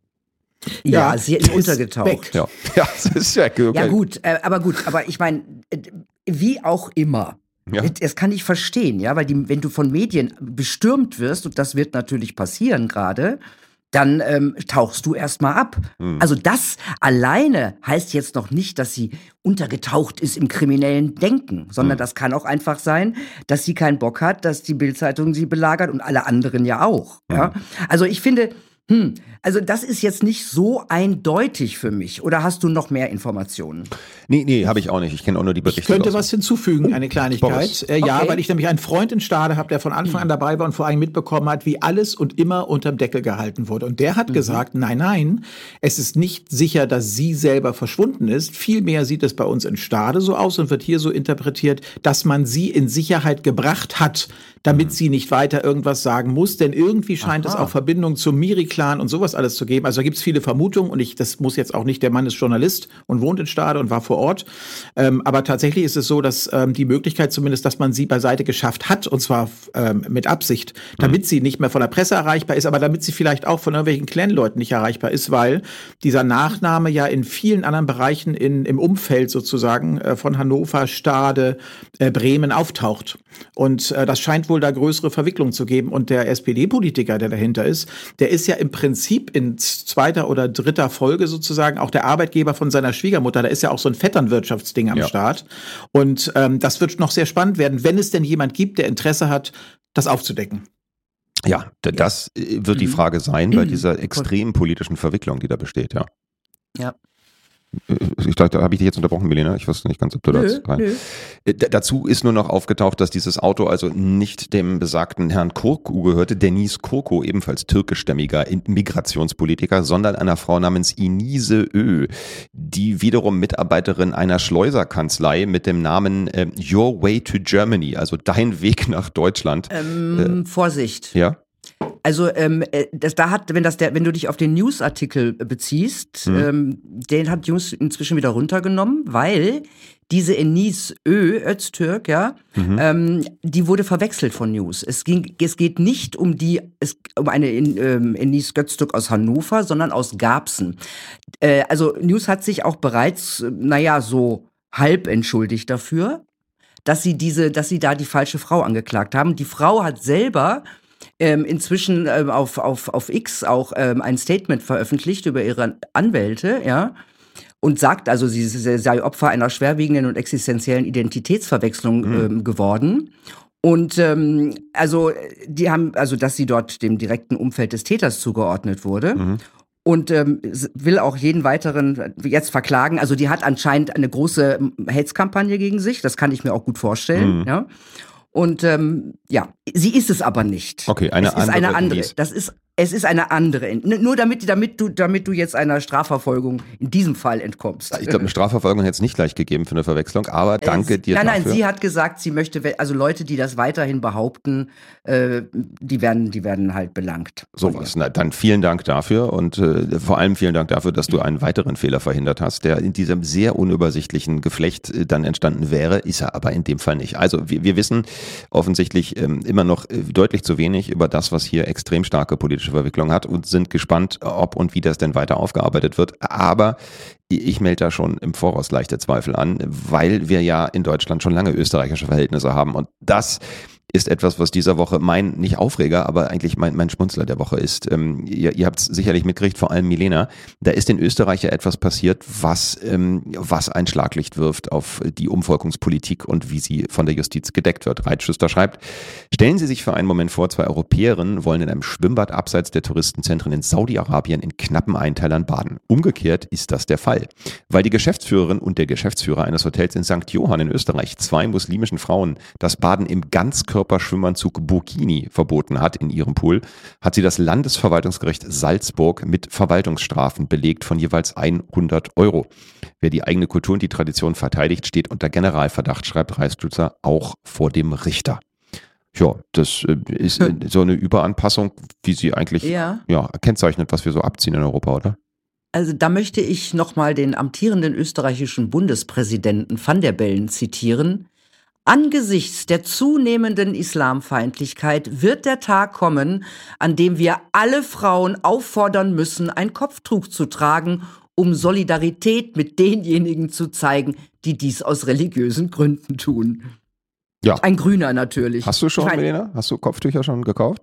Ja, sie ist untergetaucht. Ja, es ist weg. Okay. Ja gut, aber ich meine, wie auch immer. Ja. Das kann ich verstehen, ja, weil wenn du von Medien bestürmt wirst, und das wird natürlich passieren gerade, dann tauchst du erstmal ab. Also das alleine heißt jetzt noch nicht, dass sie untergetaucht ist im kriminellen Denken, sondern das kann auch einfach sein, dass sie keinen Bock hat, dass die Bild-Zeitung sie belagert und alle anderen ja auch. Ja? Also ich finde, also das ist jetzt nicht so eindeutig für mich. Oder hast du noch mehr Informationen? Nee, habe ich auch nicht. Ich kenne auch nur die Berichte. Ich könnte was hinzufügen, eine Kleinigkeit. Ja, weil ich nämlich einen Freund in Stade habe, der von Anfang an dabei war und vor allem mitbekommen hat, wie alles und immer unterm Deckel gehalten wurde. Und der hat gesagt, nein, es ist nicht sicher, dass sie selber verschwunden ist. Vielmehr sieht es bei uns in Stade so aus und wird hier so interpretiert, dass man sie in Sicherheit gebracht hat, damit sie nicht weiter irgendwas sagen muss. Denn irgendwie scheint es auch Verbindungen zum Miri-Clan und sowas alles zu geben. Also da gibt es viele Vermutungen und das muss jetzt auch nicht, der Mann ist Journalist und wohnt in Stade und war vor Ort. Aber tatsächlich ist es so, dass die Möglichkeit zumindest, dass man sie beiseite geschafft hat, und zwar mit Absicht, damit sie nicht mehr von der Presse erreichbar ist, aber damit sie vielleicht auch von irgendwelchen Clan-Leuten nicht erreichbar ist, weil dieser Nachname ja in vielen anderen Bereichen im Umfeld sozusagen von Hannover, Stade, Bremen auftaucht. Und das scheint wohl da größere Verwicklungen zu geben. Und der SPD-Politiker, der dahinter ist, der ist ja im Prinzip in 2. oder 3. Folge sozusagen auch der Arbeitgeber von seiner Schwiegermutter. Da ist ja auch so ein Vetternwirtschaftsding am Start. Und das wird noch sehr spannend werden, wenn es denn jemand gibt, der Interesse hat, das aufzudecken. Ja, das wird die Frage sein bei dieser extremen politischen Verwicklung, die da besteht, ja. Ja. Ich dachte, habe ich dich jetzt unterbrochen, Milena? Ich wusste nicht ganz, ob du das kannst. Dazu ist nur noch aufgetaucht, dass dieses Auto also nicht dem besagten Herrn Kurku gehörte, Deniz Kurku, ebenfalls türkischstämmiger Migrationspolitiker, sondern einer Frau namens Inise Ö, die wiederum Mitarbeiterin einer Schleuserkanzlei mit dem Namen Your Way to Germany, also dein Weg nach Deutschland. Vorsicht. Ja. Also wenn du dich auf den Newsartikel beziehst, den hat News inzwischen wieder runtergenommen, weil diese Enis Öztürk, die wurde verwechselt von News. Es geht nicht um eine Enis Öztürk aus Hannover, sondern aus Garbsen. Also News hat sich auch bereits, so halb entschuldigt dafür, dass sie da die falsche Frau angeklagt haben. Die Frau hat selber inzwischen auf X auch ein Statement veröffentlicht über ihre Anwälte, ja, und sagt also, sie sei Opfer einer schwerwiegenden und existenziellen Identitätsverwechslung geworden. Und also die haben, also dass sie dort dem direkten Umfeld des Täters zugeordnet wurde. Und will auch jeden weiteren jetzt verklagen. Also die hat anscheinend eine große Hetzkampagne gegen sich, das kann ich mir auch gut vorstellen, ja. Und ja, sie ist es aber nicht. Okay, es ist eine andere. Es ist eine andere. Nur damit du jetzt einer Strafverfolgung in diesem Fall entkommst. Ich glaube, eine Strafverfolgung hätte es nicht gleich gegeben für eine Verwechslung, aber danke dir dafür. Nein, sie hat gesagt, sie möchte, also Leute, die das weiterhin behaupten, die werden halt belangt. Sowas. Na, dann vielen Dank dafür und vor allem vielen Dank dafür, dass du einen weiteren Fehler verhindert hast, der in diesem sehr unübersichtlichen Geflecht dann entstanden wäre, ist er aber in dem Fall nicht. Also wir wissen offensichtlich immer noch deutlich zu wenig über das, was hier extrem starke politische Verwicklung hat und sind gespannt, ob und wie das denn weiter aufgearbeitet wird. Aber ich melde da schon im Voraus leichte Zweifel an, weil wir ja in Deutschland schon lange österreichische Verhältnisse haben. Und das ist etwas, was dieser Woche nicht Aufreger, aber eigentlich mein Schmunzler der Woche ist. Ihr habt es sicherlich mitgekriegt, vor allem Milena, da ist in Österreich ja etwas passiert, was ein Schlaglicht wirft auf die Umvolkungspolitik und wie sie von der Justiz gedeckt wird. Reitschüster schreibt, stellen Sie sich für einen Moment vor, 2 Europäerinnen wollen in einem Schwimmbad abseits der Touristenzentren in Saudi-Arabien in knappen Einteilern baden. Umgekehrt ist das der Fall. Weil die Geschäftsführerin und der Geschäftsführer eines Hotels in St. Johann in Österreich 2 muslimischen Frauen das Baden im Ganzkörperschwimmanzug Burkini verboten hat in ihrem Pool, hat sie das Landesverwaltungsgericht Salzburg mit Verwaltungsstrafen belegt von jeweils 100 €. Wer die eigene Kultur und die Tradition verteidigt, steht unter Generalverdacht, schreibt Reisstutzer, auch vor dem Richter. Ja, das ist so eine Überanpassung, wie sie eigentlich kennzeichnet, was wir so abziehen in Europa, oder? Also da möchte ich nochmal den amtierenden österreichischen Bundespräsidenten Van der Bellen zitieren. Angesichts der zunehmenden Islamfeindlichkeit wird der Tag kommen, an dem wir alle Frauen auffordern müssen, ein Kopftuch zu tragen, um Solidarität mit denjenigen zu zeigen, die dies aus religiösen Gründen tun. Ja. Ein Grüner natürlich. Hast du schon, Milena? Hast du Kopftücher schon gekauft?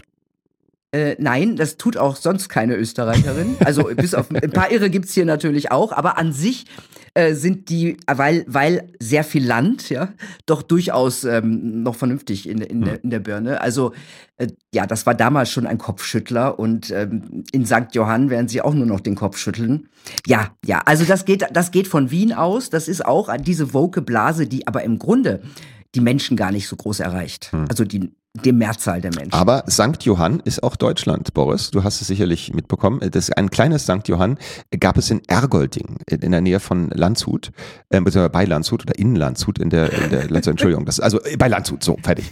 Nein, das tut auch sonst keine Österreicherin. Also bis auf ein paar Irre gibt's hier natürlich auch, aber an sich sind die, weil sehr viel Land, ja, doch durchaus noch vernünftig in der Birne. Also ja, das war damals schon ein Kopfschüttler und in St. Johann werden sie auch nur noch den Kopf schütteln. Ja, also das geht von Wien aus. Das ist auch diese woke Blase, die aber im Grunde die Menschen gar nicht so groß erreicht. Also die Mehrzahl der Menschen. Aber St. Johann ist auch Deutschland, Boris. Du hast es sicherlich mitbekommen. Das ein kleines St. Johann gab es in Ergolding, in der Nähe von Landshut, beziehungsweise bei Landshut oder in Landshut, Entschuldigung, also bei Landshut, so, fertig.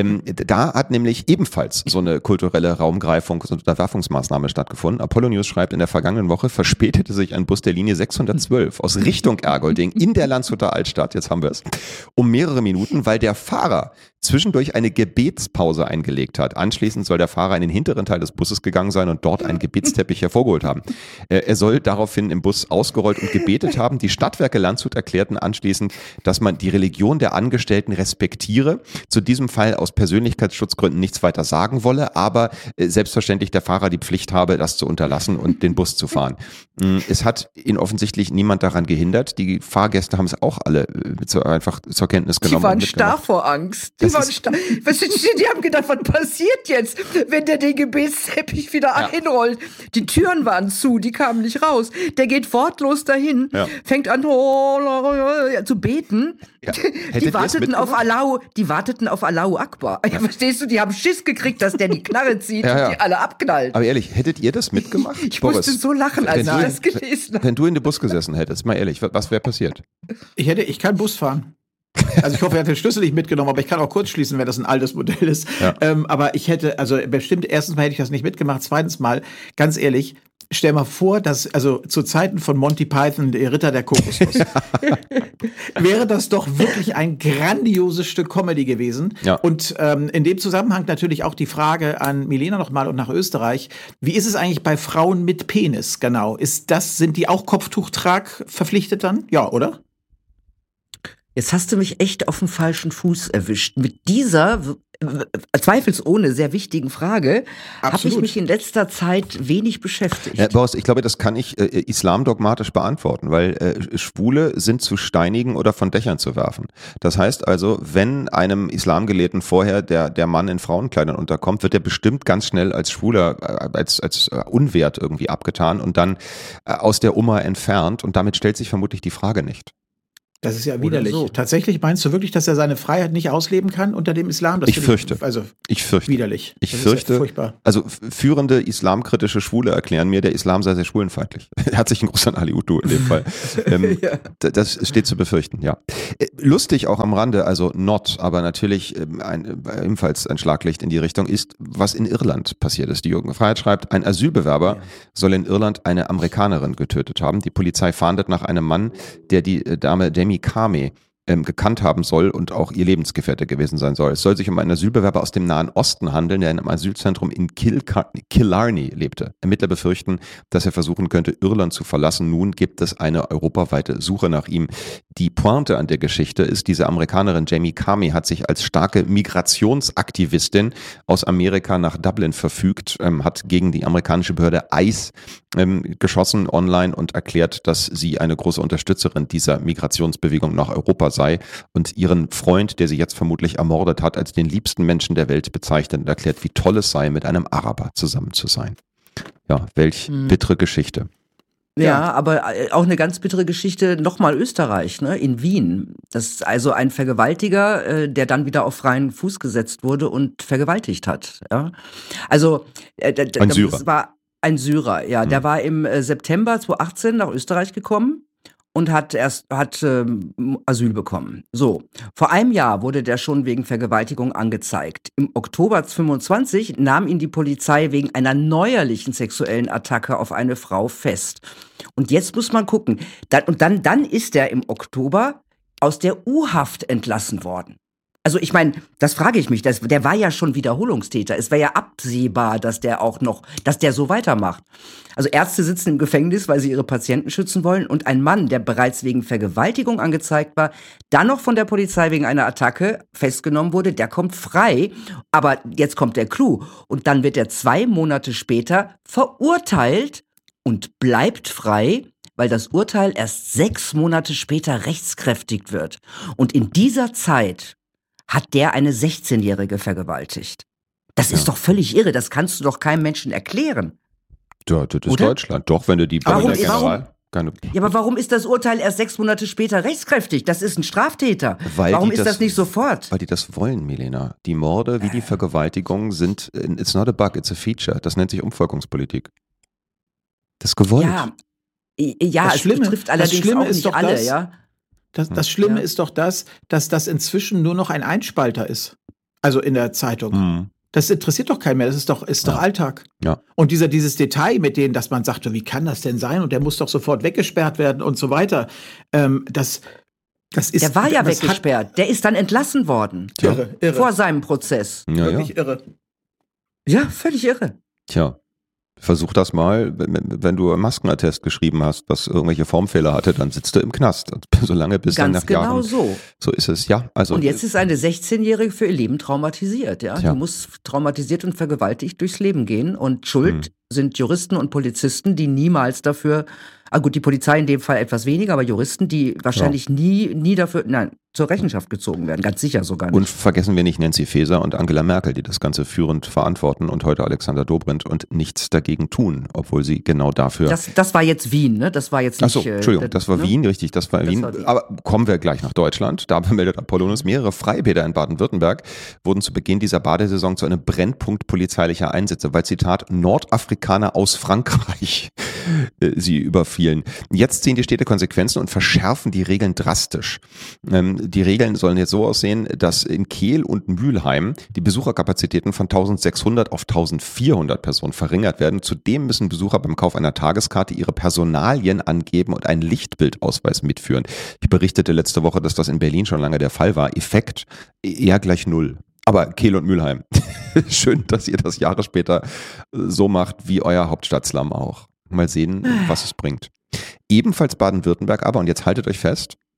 Da hat nämlich ebenfalls so eine kulturelle Raumgreifung, so eine Unterwerfungsmaßnahme stattgefunden. Apollo News schreibt, in der vergangenen Woche verspätete sich ein Bus der Linie 612 aus Richtung Ergolding in der Landshuter Altstadt, jetzt haben wir es, um mehrere Minuten, weil der Fahrer zwischendurch eine Gebetspause eingelegt hat. Anschließend soll der Fahrer in den hinteren Teil des Busses gegangen sein und dort einen Gebetsteppich hervorgeholt haben. Er soll daraufhin im Bus ausgerollt und gebetet haben. Die Stadtwerke Landshut erklärten anschließend, dass man die Religion der Angestellten respektiere. Zu diesem Fall aus Persönlichkeitsschutzgründen nichts weiter sagen wolle, aber selbstverständlich der Fahrer die Pflicht habe, das zu unterlassen und den Bus zu fahren. Es hat ihn offensichtlich niemand daran gehindert. Die Fahrgäste haben es auch alle einfach zur Kenntnis genommen. Die waren starr vor Angst. Die haben gedacht, was passiert jetzt, wenn der den Gebetsteppich wieder einrollt? Die Türen waren zu, die kamen nicht raus. Der geht wortlos dahin, fängt an zu beten. Ja. Die warteten auf Allahu Akbar. Ja. Verstehst du, die haben Schiss gekriegt, dass der die Knarre zieht und die alle abknallt. Aber ehrlich, hättet ihr das mitgemacht? Ich musste so lachen, als ich das gelesen habe. Wenn du in dem Bus gesessen hättest, mal ehrlich, was wäre passiert? Ich kann Bus fahren. Also ich hoffe, er hat den Schlüssel nicht mitgenommen, aber ich kann auch kurz schließen, wenn das ein altes Modell ist. Ja. Aber ich hätte, also bestimmt, erstens mal hätte ich das nicht mitgemacht, zweitens mal, ganz ehrlich, stell mal vor, dass, also zu Zeiten von Monty Python, der Ritter der Kokosnuss, wäre das doch wirklich ein grandioses Stück Comedy gewesen. Ja. Und in dem Zusammenhang natürlich auch die Frage an Milena nochmal und nach Österreich. Wie ist es eigentlich bei Frauen mit Penis, genau? Sind die auch Kopftuchtrag verpflichtet dann? Ja, oder? Jetzt hast du mich echt auf dem falschen Fuß erwischt. Mit dieser zweifelsohne sehr wichtigen Frage habe ich Absolut. mich in letzter Zeit wenig beschäftigt. Boris, ich glaube, das kann ich islamdogmatisch beantworten, weil Schwule sind zu steinigen oder von Dächern zu werfen. Das heißt also, wenn einem Islamgelehrten vorher der Mann in Frauenkleidern unterkommt, wird er bestimmt ganz schnell als Schwuler, als unwert irgendwie abgetan und dann aus der Umma entfernt, und damit stellt sich vermutlich die Frage nicht. Das ist ja Oder widerlich. so. Tatsächlich meinst du wirklich, dass er seine Freiheit nicht ausleben kann unter dem Islam? Das Ich finde fürchte. Also Ich fürchte. widerlich. Ich Das ist ja fürchte, furchtbar. also führende islamkritische Schwule erklären mir, der Islam sei sehr schwulenfeindlich. Herzlichen Gruß an Ali Utu in dem Fall. Ja. Das steht zu befürchten, ja. Lustig auch am Rande, also not, aber natürlich ebenfalls ein Schlaglicht in die Richtung ist, was in Irland passiert ist. Die Jürgen Freiheit schreibt, ein Asylbewerber soll in Irland eine Amerikanerin getötet haben. Die Polizei fahndet nach einem Mann, der die Dame Jamie Carmey gekannt haben soll und auch ihr Lebensgefährte gewesen sein soll. Es soll sich um einen Asylbewerber aus dem Nahen Osten handeln, der in einem Asylzentrum in Killarney lebte. Ermittler befürchten, dass er versuchen könnte, Irland zu verlassen. Nun gibt es eine europaweite Suche nach ihm. Die Pointe an der Geschichte ist, diese Amerikanerin Jamie Carmey hat sich als starke Migrationsaktivistin aus Amerika nach Dublin verfügt, hat gegen die amerikanische Behörde ICE geschossen online und erklärt, dass sie eine große Unterstützerin dieser Migrationsbewegung nach Europa sei und ihren Freund, der sie jetzt vermutlich ermordet hat, als den liebsten Menschen der Welt bezeichnet und erklärt, wie toll es sei, mit einem Araber zusammen zu sein. Ja, welch bittere Geschichte. Ja, aber auch eine ganz bittere Geschichte, nochmal Österreich, ne, in Wien. Das ist also ein Vergewaltiger, der dann wieder auf freien Fuß gesetzt wurde und vergewaltigt hat. Ja? Also Ein Syrer. das war ein Syrer, ja. Der war im September 2018 nach Österreich gekommen und hat Asyl bekommen. So, vor einem Jahr wurde der schon wegen Vergewaltigung angezeigt. Im Oktober 2025 nahm ihn die Polizei wegen einer neuerlichen sexuellen Attacke auf eine Frau fest. Und jetzt muss man gucken. Dann ist er im Oktober aus der U-Haft entlassen worden. Also ich meine, das frage ich mich, der war ja schon Wiederholungstäter. Es wäre ja absehbar, dass der so weitermacht. Also Ärzte sitzen im Gefängnis, weil sie ihre Patienten schützen wollen, und ein Mann, der bereits wegen Vergewaltigung angezeigt war, dann noch von der Polizei wegen einer Attacke festgenommen wurde, der kommt frei. Aber jetzt kommt der Clou. Und dann wird er 2 Monate später verurteilt und bleibt frei, weil das Urteil erst 6 Monate später rechtskräftig wird. Und in dieser Zeit hat der eine 16-Jährige vergewaltigt. Das ist doch völlig irre, das kannst du doch keinem Menschen erklären. Ja, das ist Oder? Deutschland. Doch, wenn du die Warum der ist- General... Keine, Ja, aber warum ist das Urteil erst 6 Monate später rechtskräftig? Das ist ein Straftäter. Weil Warum die ist das nicht sofort? Weil die das wollen, Milena. Die Morde wie die Vergewaltigungen sind, it's not a bug, it's a feature. Das nennt sich Umvolkungspolitik. Das ist gewollt. Ja, Das es Schlimme- betrifft das allerdings Schlimme auch ist nicht doch alle, das- ja. Das Schlimme Ja. ist doch dass das inzwischen nur noch ein Einspalter ist. Also in der Zeitung. Hm. Das interessiert doch keinen mehr. Das ist doch Alltag. Ja. Und dieses Detail mit denen, dass man sagt, wie kann das denn sein? Und der muss doch sofort weggesperrt werden und so weiter. Das ist. Der war ja das hat- weggesperrt. Der ist dann entlassen worden. Irre. Vor seinem Prozess. Ja, ja. Wirklich irre. Ja, völlig irre. Tja. Versuch das mal, wenn du einen Maskenattest geschrieben hast, das irgendwelche Formfehler hatte, dann sitzt du im Knast. Solange bis dann Ganz nach genau Jahren. so. So ist es, ja. Also, Und jetzt ist eine 16-Jährige für ihr Leben traumatisiert. Ja? Tja. Die muss traumatisiert und vergewaltigt durchs Leben gehen. Und schuld sind Juristen und Polizisten, die niemals dafür, gut, die Polizei in dem Fall etwas weniger, aber Juristen, die wahrscheinlich nie dafür, zur Rechenschaft gezogen werden. Ganz sicher sogar nicht. Und vergessen wir nicht Nancy Faeser und Angela Merkel, die das Ganze führend verantworten, und heute Alexander Dobrindt und nichts dagegen tun, obwohl sie genau dafür... Das war jetzt Wien, ne? Das war jetzt nicht... Achso, Entschuldigung, das war ne? Wien, richtig, das war Wien. war Wien. Aber kommen wir gleich nach Deutschland. Da meldet Apollonius, mehrere Freibäder in Baden-Württemberg wurden zu Beginn dieser Badesaison zu einem Brennpunkt polizeilicher Einsätze, weil, Zitat, Nordafrikaner aus Frankreich sie überfielen. Jetzt ziehen die Städte Konsequenzen und verschärfen die Regeln drastisch. Die Regeln sollen jetzt so aussehen, dass in Kehl und Mülheim die Besucherkapazitäten von 1600 auf 1400 Personen verringert werden. Zudem müssen Besucher beim Kauf einer Tageskarte ihre Personalien angeben und einen Lichtbildausweis mitführen. Ich berichtete letzte Woche, dass das in Berlin schon lange der Fall war. Effekt eher gleich 0. Aber Kehl und Mülheim, schön, dass ihr das Jahre später so macht wie euer Hauptstadtslum auch. Mal sehen, was es bringt. Ebenfalls Baden-Württemberg aber, und jetzt haltet euch fest,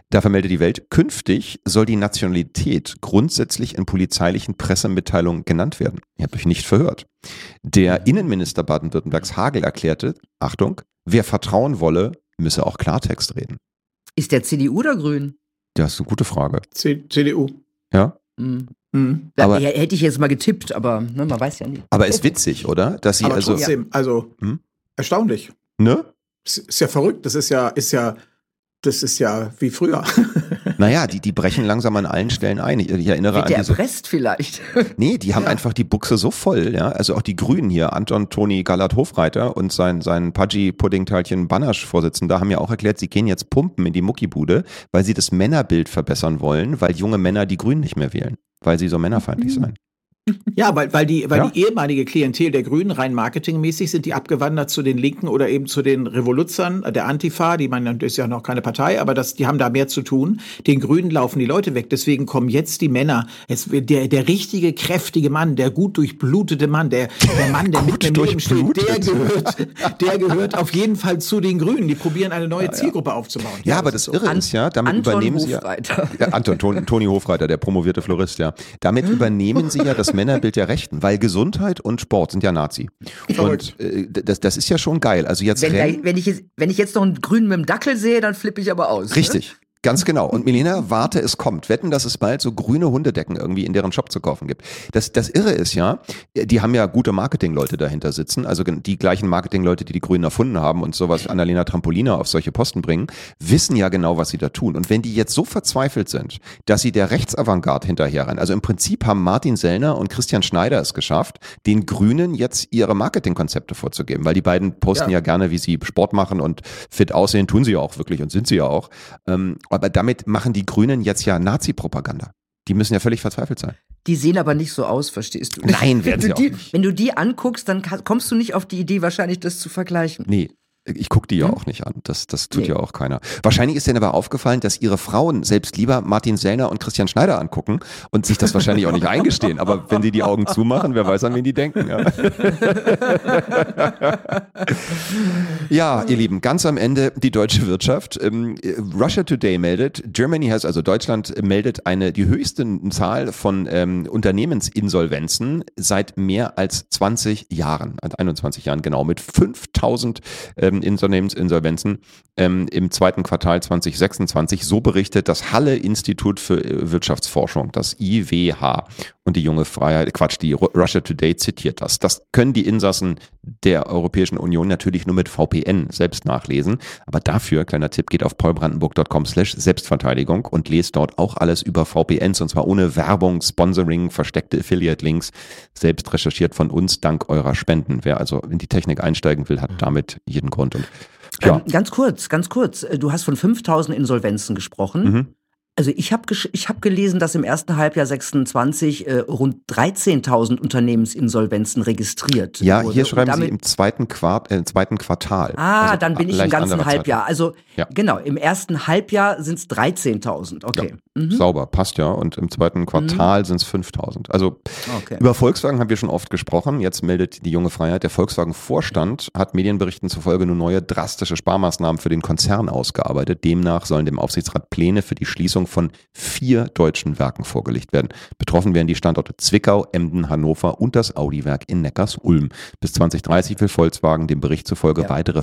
Da vermeldet die Welt, künftig soll die Nationalität grundsätzlich in polizeilichen Pressemitteilungen genannt werden. Ihr habt euch nicht verhört. Der Innenminister Baden-Württembergs Hagel erklärte, Achtung, wer vertrauen wolle, müsse auch Klartext reden. Ist der CDU oder Grün? Das ist eine gute Frage. CDU. Ja? Aber hätte ich jetzt mal getippt, aber ne, man weiß ja nicht. Aber ist witzig, oder? Dass sie aber trotzdem, erstaunlich. Ne? Ist ja verrückt, das ist ja wie früher. Naja, die brechen langsam an allen Stellen ein. Ich erinnere Wird an der diese... erpresst vielleicht? Nee, die haben einfach die Buchse so voll, ja. Also auch die Grünen hier, Anton Toni Gallert-Hofreiter und sein Pudgy-Puddingteilchen Banasch-Vorsitzender haben ja auch erklärt, sie gehen jetzt pumpen in die Muckibude, weil sie das Männerbild verbessern wollen, weil junge Männer die Grünen nicht mehr wählen, weil sie so männerfeindlich seien. Ja, weil die ehemalige Klientel der Grünen rein marketingmäßig sind die abgewandert zu den Linken oder eben zu den Revoluzern der Antifa, die man ist ja noch keine Partei, aber die haben da mehr zu tun. Den Grünen laufen die Leute weg, deswegen kommen jetzt die Männer. Der richtige, kräftige Mann, der gut durchblutete Mann, der Mann, der mit dem Leben steht, der gehört auf jeden Fall zu den Grünen. Die probieren eine neue Zielgruppe aufzubauen. Ja, aber das Irre ist ja, damit Anton übernehmen sie Toni Hofreiter, der promovierte Florist, ja. Damit übernehmen sie ja das Männerbild der Rechten, weil Gesundheit und Sport sind ja Nazi. Und das ist ja schon geil. Also jetzt wenn ich jetzt noch einen Grünen mit dem Dackel sehe, dann flippe ich aber aus. Richtig. Ne? Ganz genau. Und Milena, warte, es kommt. Wetten, dass es bald so grüne Hundedecken irgendwie in deren Shop zu kaufen gibt. Das Irre ist ja, die haben ja gute Marketingleute dahinter sitzen, also die gleichen Marketingleute, die die Grünen erfunden haben und sowas Annalena Trampolina auf solche Posten bringen, wissen ja genau, was sie da tun. Und wenn die jetzt so verzweifelt sind, dass sie der Rechtsavantgarde hinterherrennen, also im Prinzip haben Martin Sellner und Christian Schneider es geschafft, den Grünen jetzt ihre Marketingkonzepte vorzugeben, weil die beiden posten ja gerne, wie sie Sport machen und fit aussehen, tun sie ja auch wirklich und sind sie ja auch. Aber damit machen die Grünen jetzt ja Nazi-Propaganda. Die müssen ja völlig verzweifelt sein. Die sehen aber nicht so aus, verstehst du? Nein, werden sie auch nicht. Wenn du die anguckst, dann kommst du nicht auf die Idee, wahrscheinlich das zu vergleichen. Nee. Ich gucke die ja auch nicht an. Das tut ja auch keiner. Wahrscheinlich ist denen aber aufgefallen, dass ihre Frauen selbst lieber Martin Sellner und Christian Schneider angucken und sich das wahrscheinlich auch nicht eingestehen. Aber wenn sie die Augen zumachen, wer weiß, an wen die denken. Ja. Ja, ihr Lieben, ganz am Ende die deutsche Wirtschaft. Russia Today meldet, Deutschland meldet die höchste Zahl von Unternehmensinsolvenzen seit mehr als 20 Jahren, 21 Jahren genau, mit 5000 Unternehmensinsolvenzen im zweiten Quartal 2026. So berichtet das Halle-Institut für Wirtschaftsforschung, das IWH. Und die die Russia Today zitiert das. Das können die Insassen der Europäischen Union natürlich nur mit VPN selbst nachlesen. Aber dafür, kleiner Tipp, geht auf paulbrandenburg.com/Selbstverteidigung und lest dort auch alles über VPNs, und zwar ohne Werbung, Sponsoring, versteckte Affiliate-Links, selbst recherchiert von uns dank eurer Spenden. Wer also in die Technik einsteigen will, hat damit jeden Grund. Und ja. Ganz kurz. Du hast von 5.000 Insolvenzen gesprochen. Mhm. Also ich hab gelesen, dass im ersten Halbjahr 26 rund 13.000 Unternehmensinsolvenzen registriert Ja, wurde. Hier schreiben sie im zweiten Quartal. Also dann bin ich im ganzen Halbjahr. Also ja. Genau, im ersten Halbjahr sind es 13.000. Okay. Ja, sauber, passt ja. Und im zweiten Quartal sind es 5.000. Also über Volkswagen haben wir schon oft gesprochen. Jetzt meldet die junge Freiheit, der Volkswagen-Vorstand hat Medienberichten zufolge nun neue drastische Sparmaßnahmen für den Konzern ausgearbeitet. Demnach sollen dem Aufsichtsrat Pläne für die Schließung von 4 deutschen Werken vorgelegt werden. Betroffen werden die Standorte Zwickau, Emden, Hannover und das Audi-Werk in Neckarsulm. Bis 2030 will Volkswagen dem Bericht zufolge weitere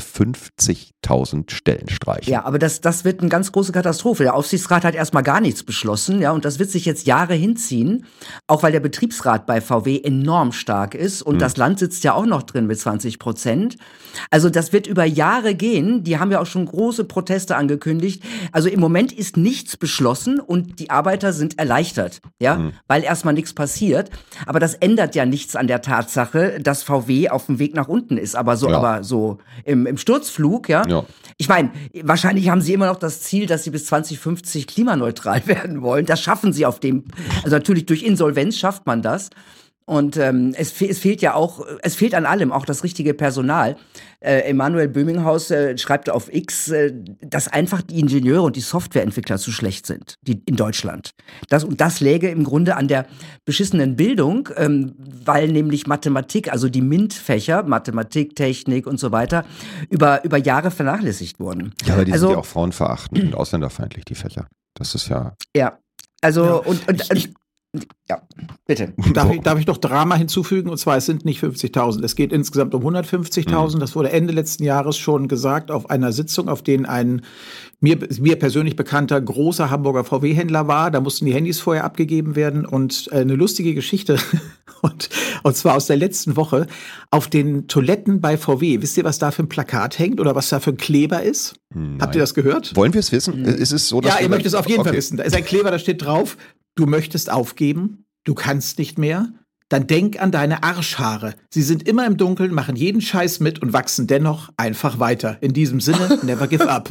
50.000 Stellen streichen. Ja, aber das wird eine ganz große Katastrophe. Der Aufsichtsrat hat erstmal gar nichts beschlossen, ja, und das wird sich jetzt Jahre hinziehen, auch weil der Betriebsrat bei VW enorm stark ist und das Land sitzt ja auch noch drin mit 20%. Also das wird über Jahre gehen. Die haben ja auch schon große Proteste angekündigt. Also im Moment ist nichts beschlossen und die Arbeiter sind erleichtert, ja, weil erstmal nichts passiert. Aber das ändert ja nichts an der Tatsache, dass VW auf dem Weg nach unten ist, aber so im Sturzflug, ja. Ich meine, wahrscheinlich haben sie immer noch das Ziel, dass sie bis 2050 klimaneutral werden wollen. Das schaffen sie also natürlich durch Insolvenz schafft man das. Und es fehlt ja auch, es fehlt an allem, auch das richtige Personal. Emanuel Böminghaus schreibt auf X, dass einfach die Ingenieure und die Softwareentwickler zu schlecht sind, die in Deutschland. Das läge im Grunde an der beschissenen Bildung, weil nämlich Mathematik, also die MINT-Fächer, Mathematik, Technik und so weiter, über Jahre vernachlässigt wurden. Ja, aber die sind ja auch frauenverachtend und ausländerfeindlich, die Fächer. Das ist ja... Ja, also ja. Ja, bitte. Darf ich noch Drama hinzufügen? Und zwar, es sind nicht 50.000. Es geht insgesamt um 150.000. Das wurde Ende letzten Jahres schon gesagt auf einer Sitzung, auf denen ein mir persönlich bekannter großer Hamburger VW-Händler war. Da mussten die Handys vorher abgegeben werden. Und eine lustige Geschichte, und zwar aus der letzten Woche, auf den Toiletten bei VW. Wisst ihr, was da für ein Plakat hängt oder was da für ein Kleber ist? Nein. Habt ihr das gehört? Wollen wir es wissen? Ist es so, dass ja, ihr möchtet es auf jeden Fall wissen. Da ist ein Kleber, da steht drauf: Du möchtest aufgeben, du kannst nicht mehr, dann denk an deine Arschhaare. Sie sind immer im Dunkeln, machen jeden Scheiß mit und wachsen dennoch einfach weiter. In diesem Sinne, never give up.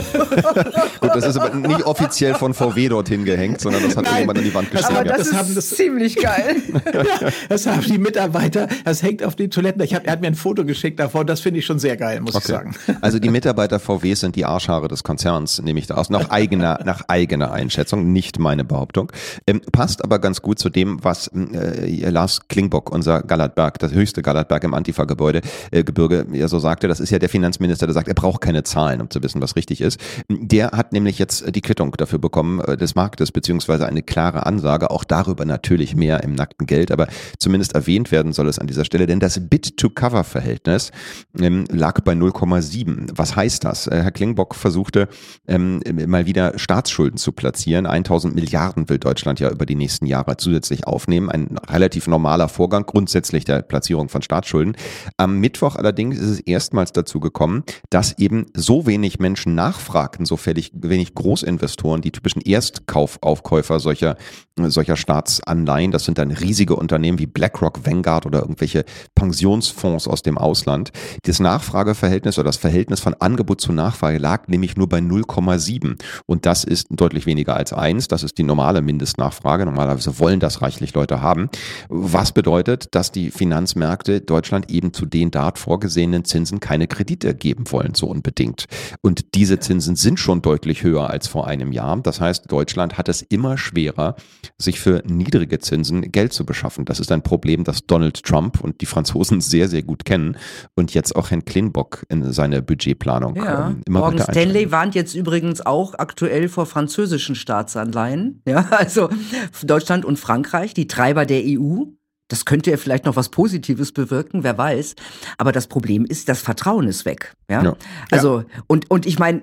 Gut, das ist aber nicht offiziell von VW dorthin gehängt, sondern das hat irgendjemand an die Wand geschrieben. Aber das ist ziemlich geil. Ja, das haben die Mitarbeiter, das hängt auf den Toiletten. Er hat mir ein Foto geschickt davon, das finde ich schon sehr geil, muss ich sagen. Also die Mitarbeiter VWs sind die Arschhaare des Konzerns, nehme ich da aus, nach eigener Einschätzung, nicht meine Behauptung. Passt aber ganz gut zu dem, was Lars Klingbock, unser Gallertberg, das höchste Gallertberg im Antifa-Gebirge, ja so sagte, das ist ja der Finanzminister, der sagt, er braucht keine Zahlen, um zu wissen, was richtig ist. Der hat nämlich jetzt die Quittung dafür bekommen des Marktes, beziehungsweise eine klare Ansage, auch darüber natürlich mehr im nackten Geld, aber zumindest erwähnt werden soll es an dieser Stelle, denn das Bid-to-Cover-Verhältnis lag bei 0,7. Was heißt das? Herr Klingbock versuchte mal wieder Staatsschulden zu platzieren. 1000 Milliarden will Deutschland ja über die nächsten Jahre zusätzlich aufnehmen. Ein relativ normaler Vorgang, grundsätzlich der Platzierung von Staatsschulden. Am Mittwoch allerdings ist es erstmals dazu gekommen, dass eben so wenig Menschen nachfragten, so wenig Großinvestoren, die typischen Erstkaufaufkäufer solcher Staatsanleihen, das sind dann riesige Unternehmen wie BlackRock, Vanguard oder irgendwelche Pensionsfonds aus dem Ausland. Das Nachfrageverhältnis oder das Verhältnis von Angebot zu Nachfrage lag nämlich nur bei 0,7 und das ist deutlich weniger als 1. Das ist die normale Mindestnachfrage. Normalerweise wollen das reichlich Leute haben. Was bedeutet, dass die Finanzmärkte Deutschland eben zu den dort vorgesehenen Zinsen keine Kredite geben wollen, so unbedingt. Und diese Zinsen sind schon deutlich höher als vor einem Jahr. Das heißt, Deutschland hat es immer schwerer, sich für niedrige Zinsen Geld zu beschaffen. Das ist ein Problem, das Donald Trump und die Franzosen sehr, sehr gut kennen und jetzt auch Herrn Klingbock in seine Budgetplanung immer Morgan weiter Stanley warnt jetzt übrigens auch aktuell vor französischen Staatsanleihen. Ja, also Deutschland und Frankreich, die Treiber der EU. Das könnte ja vielleicht noch was Positives bewirken, wer weiß. Aber das Problem ist, das Vertrauen ist weg. Ja. Also, und ich meine,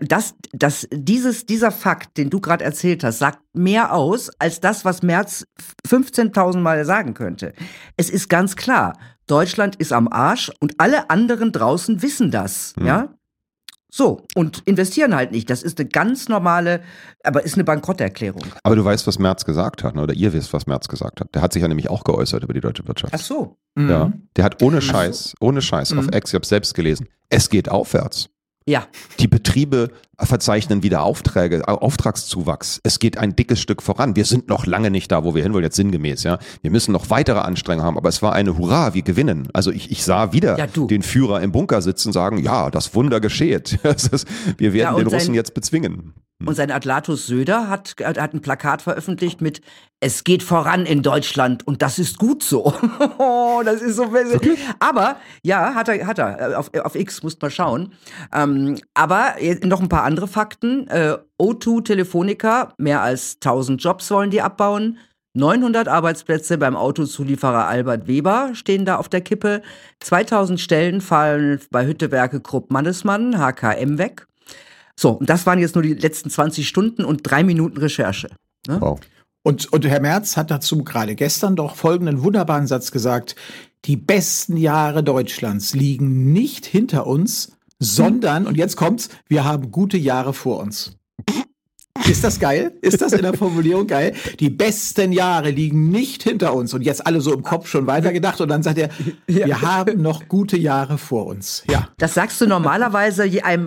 dieser Fakt, den du gerade erzählt hast, sagt mehr aus, als das, was Merz 15.000 Mal sagen könnte. Es ist ganz klar, Deutschland ist am Arsch und alle anderen draußen wissen das. Ja. So, und investieren halt nicht. Das ist eine ganz normale, aber ist eine Bankrotterklärung. Aber du weißt, was Merz gesagt hat, ne? Oder ihr wisst, was Merz gesagt hat. Der hat sich ja nämlich auch geäußert über die deutsche Wirtschaft. Ach so. Ja, der hat ohne Scheiß auf X, ich habe selbst gelesen, es geht aufwärts. Ja. Die Betriebe verzeichnen wieder Aufträge, Auftragszuwachs. Es geht ein dickes Stück voran. Wir sind noch lange nicht da, wo wir hinwollen, jetzt sinngemäß, ja. Wir müssen noch weitere Anstrengungen haben, aber es war eine Hurra, wir gewinnen. Also ich sah wieder den Führer im Bunker sitzen und sagen, ja, das Wunder gescheht. Wir werden den Russen jetzt bezwingen. Und sein Adlatus Söder hat ein Plakat veröffentlicht mit "Es geht voran in Deutschland und das ist gut so." Das ist so. Wirklich? Aber ja, hat er. Auf X musst mal schauen. Aber noch ein paar andere Fakten. O2 Telefonica, mehr als 1000 Jobs wollen die abbauen. 900 Arbeitsplätze beim Autozulieferer Albert Weber stehen da auf der Kippe. 2000 Stellen fallen bei Hüttewerke Krupp-Mannesmann, HKM, weg. So, und das waren jetzt nur die letzten 20 Stunden und 3 Minuten Recherche. Ne? Wow. Und Herr Merz hat dazu gerade gestern doch folgenden wunderbaren Satz gesagt: Die besten Jahre Deutschlands liegen nicht hinter uns, sondern, und jetzt kommt's, wir haben gute Jahre vor uns. Ist das geil? Ist das in der Formulierung geil? Die besten Jahre liegen nicht hinter uns. Und jetzt alle so im Kopf schon weitergedacht. Und dann sagt er, wir haben noch gute Jahre vor uns. Ja. Das sagst du normalerweise einem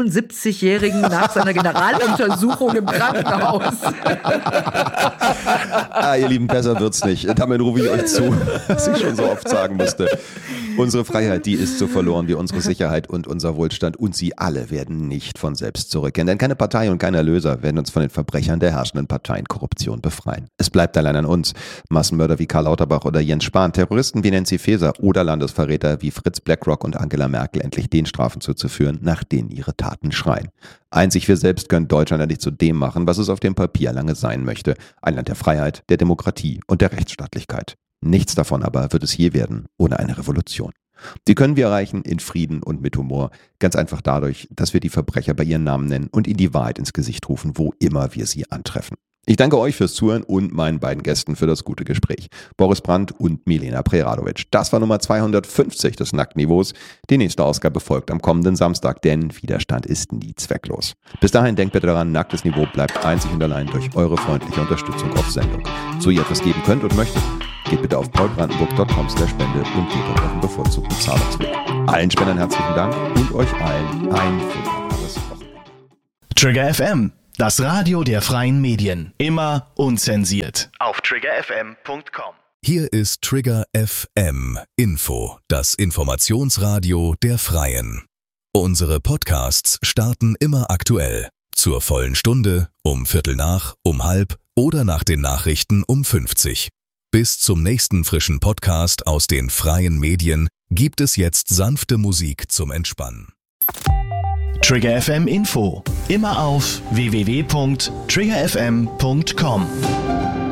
75-Jährigen nach seiner Generaluntersuchung im Krankenhaus. Ihr Lieben, besser wird's nicht. Damit rufe ich euch zu, was ich schon so oft sagen musste. Unsere Freiheit, die ist so verloren wie unsere Sicherheit und unser Wohlstand. Und sie alle werden nicht von selbst zurückkehren. Denn keine Partei und kein Erlöser werden uns von den Verbrechern der herrschenden Parteienkorruption befreien. Es bleibt allein an uns. Massenmörder wie Karl Lauterbach oder Jens Spahn, Terroristen wie Nancy Faeser oder Landesverräter wie Fritz Blackrock und Angela Merkel endlich den Strafen zuzuführen, nach denen ihre Taten schreien. Einzig wir selbst können Deutschland endlich zu dem machen, was es auf dem Papier lange sein möchte. Ein Land der Freiheit, der Demokratie und der Rechtsstaatlichkeit. Nichts davon aber wird es je werden ohne eine Revolution. Die können wir erreichen in Frieden und mit Humor. Ganz einfach dadurch, dass wir die Verbrecher bei ihren Namen nennen und ihnen die Wahrheit ins Gesicht rufen, wo immer wir sie antreffen. Ich danke euch fürs Zuhören und meinen beiden Gästen für das gute Gespräch. Boris Brandt und Milena Preradovic. Das war Nummer 250 des Nacktniveaus. Die nächste Ausgabe folgt am kommenden Samstag, denn Widerstand ist nie zwecklos. Bis dahin denkt bitte daran, nacktes Niveau bleibt einzig und allein durch eure freundliche Unterstützung auf Sendung. So ihr etwas geben könnt und möchtet, geht bitte auf paulbrandenburg.com/spende und geht euren bevorzugten Zahlungsweg. Allen Spendern herzlichen Dank und euch allen ein wunderbares Wochenende. Trigger FM, das Radio der freien Medien. Immer unzensiert. Auf triggerfm.com. Hier ist Trigger FM Info, das Informationsradio der Freien. Unsere Podcasts starten immer aktuell. Zur vollen Stunde, um 15:15, um 16:30 oder nach den Nachrichten um 50. Bis zum nächsten frischen Podcast aus den freien Medien gibt es jetzt sanfte Musik zum Entspannen. Trigger FM Info. Immer auf www.triggerfm.com.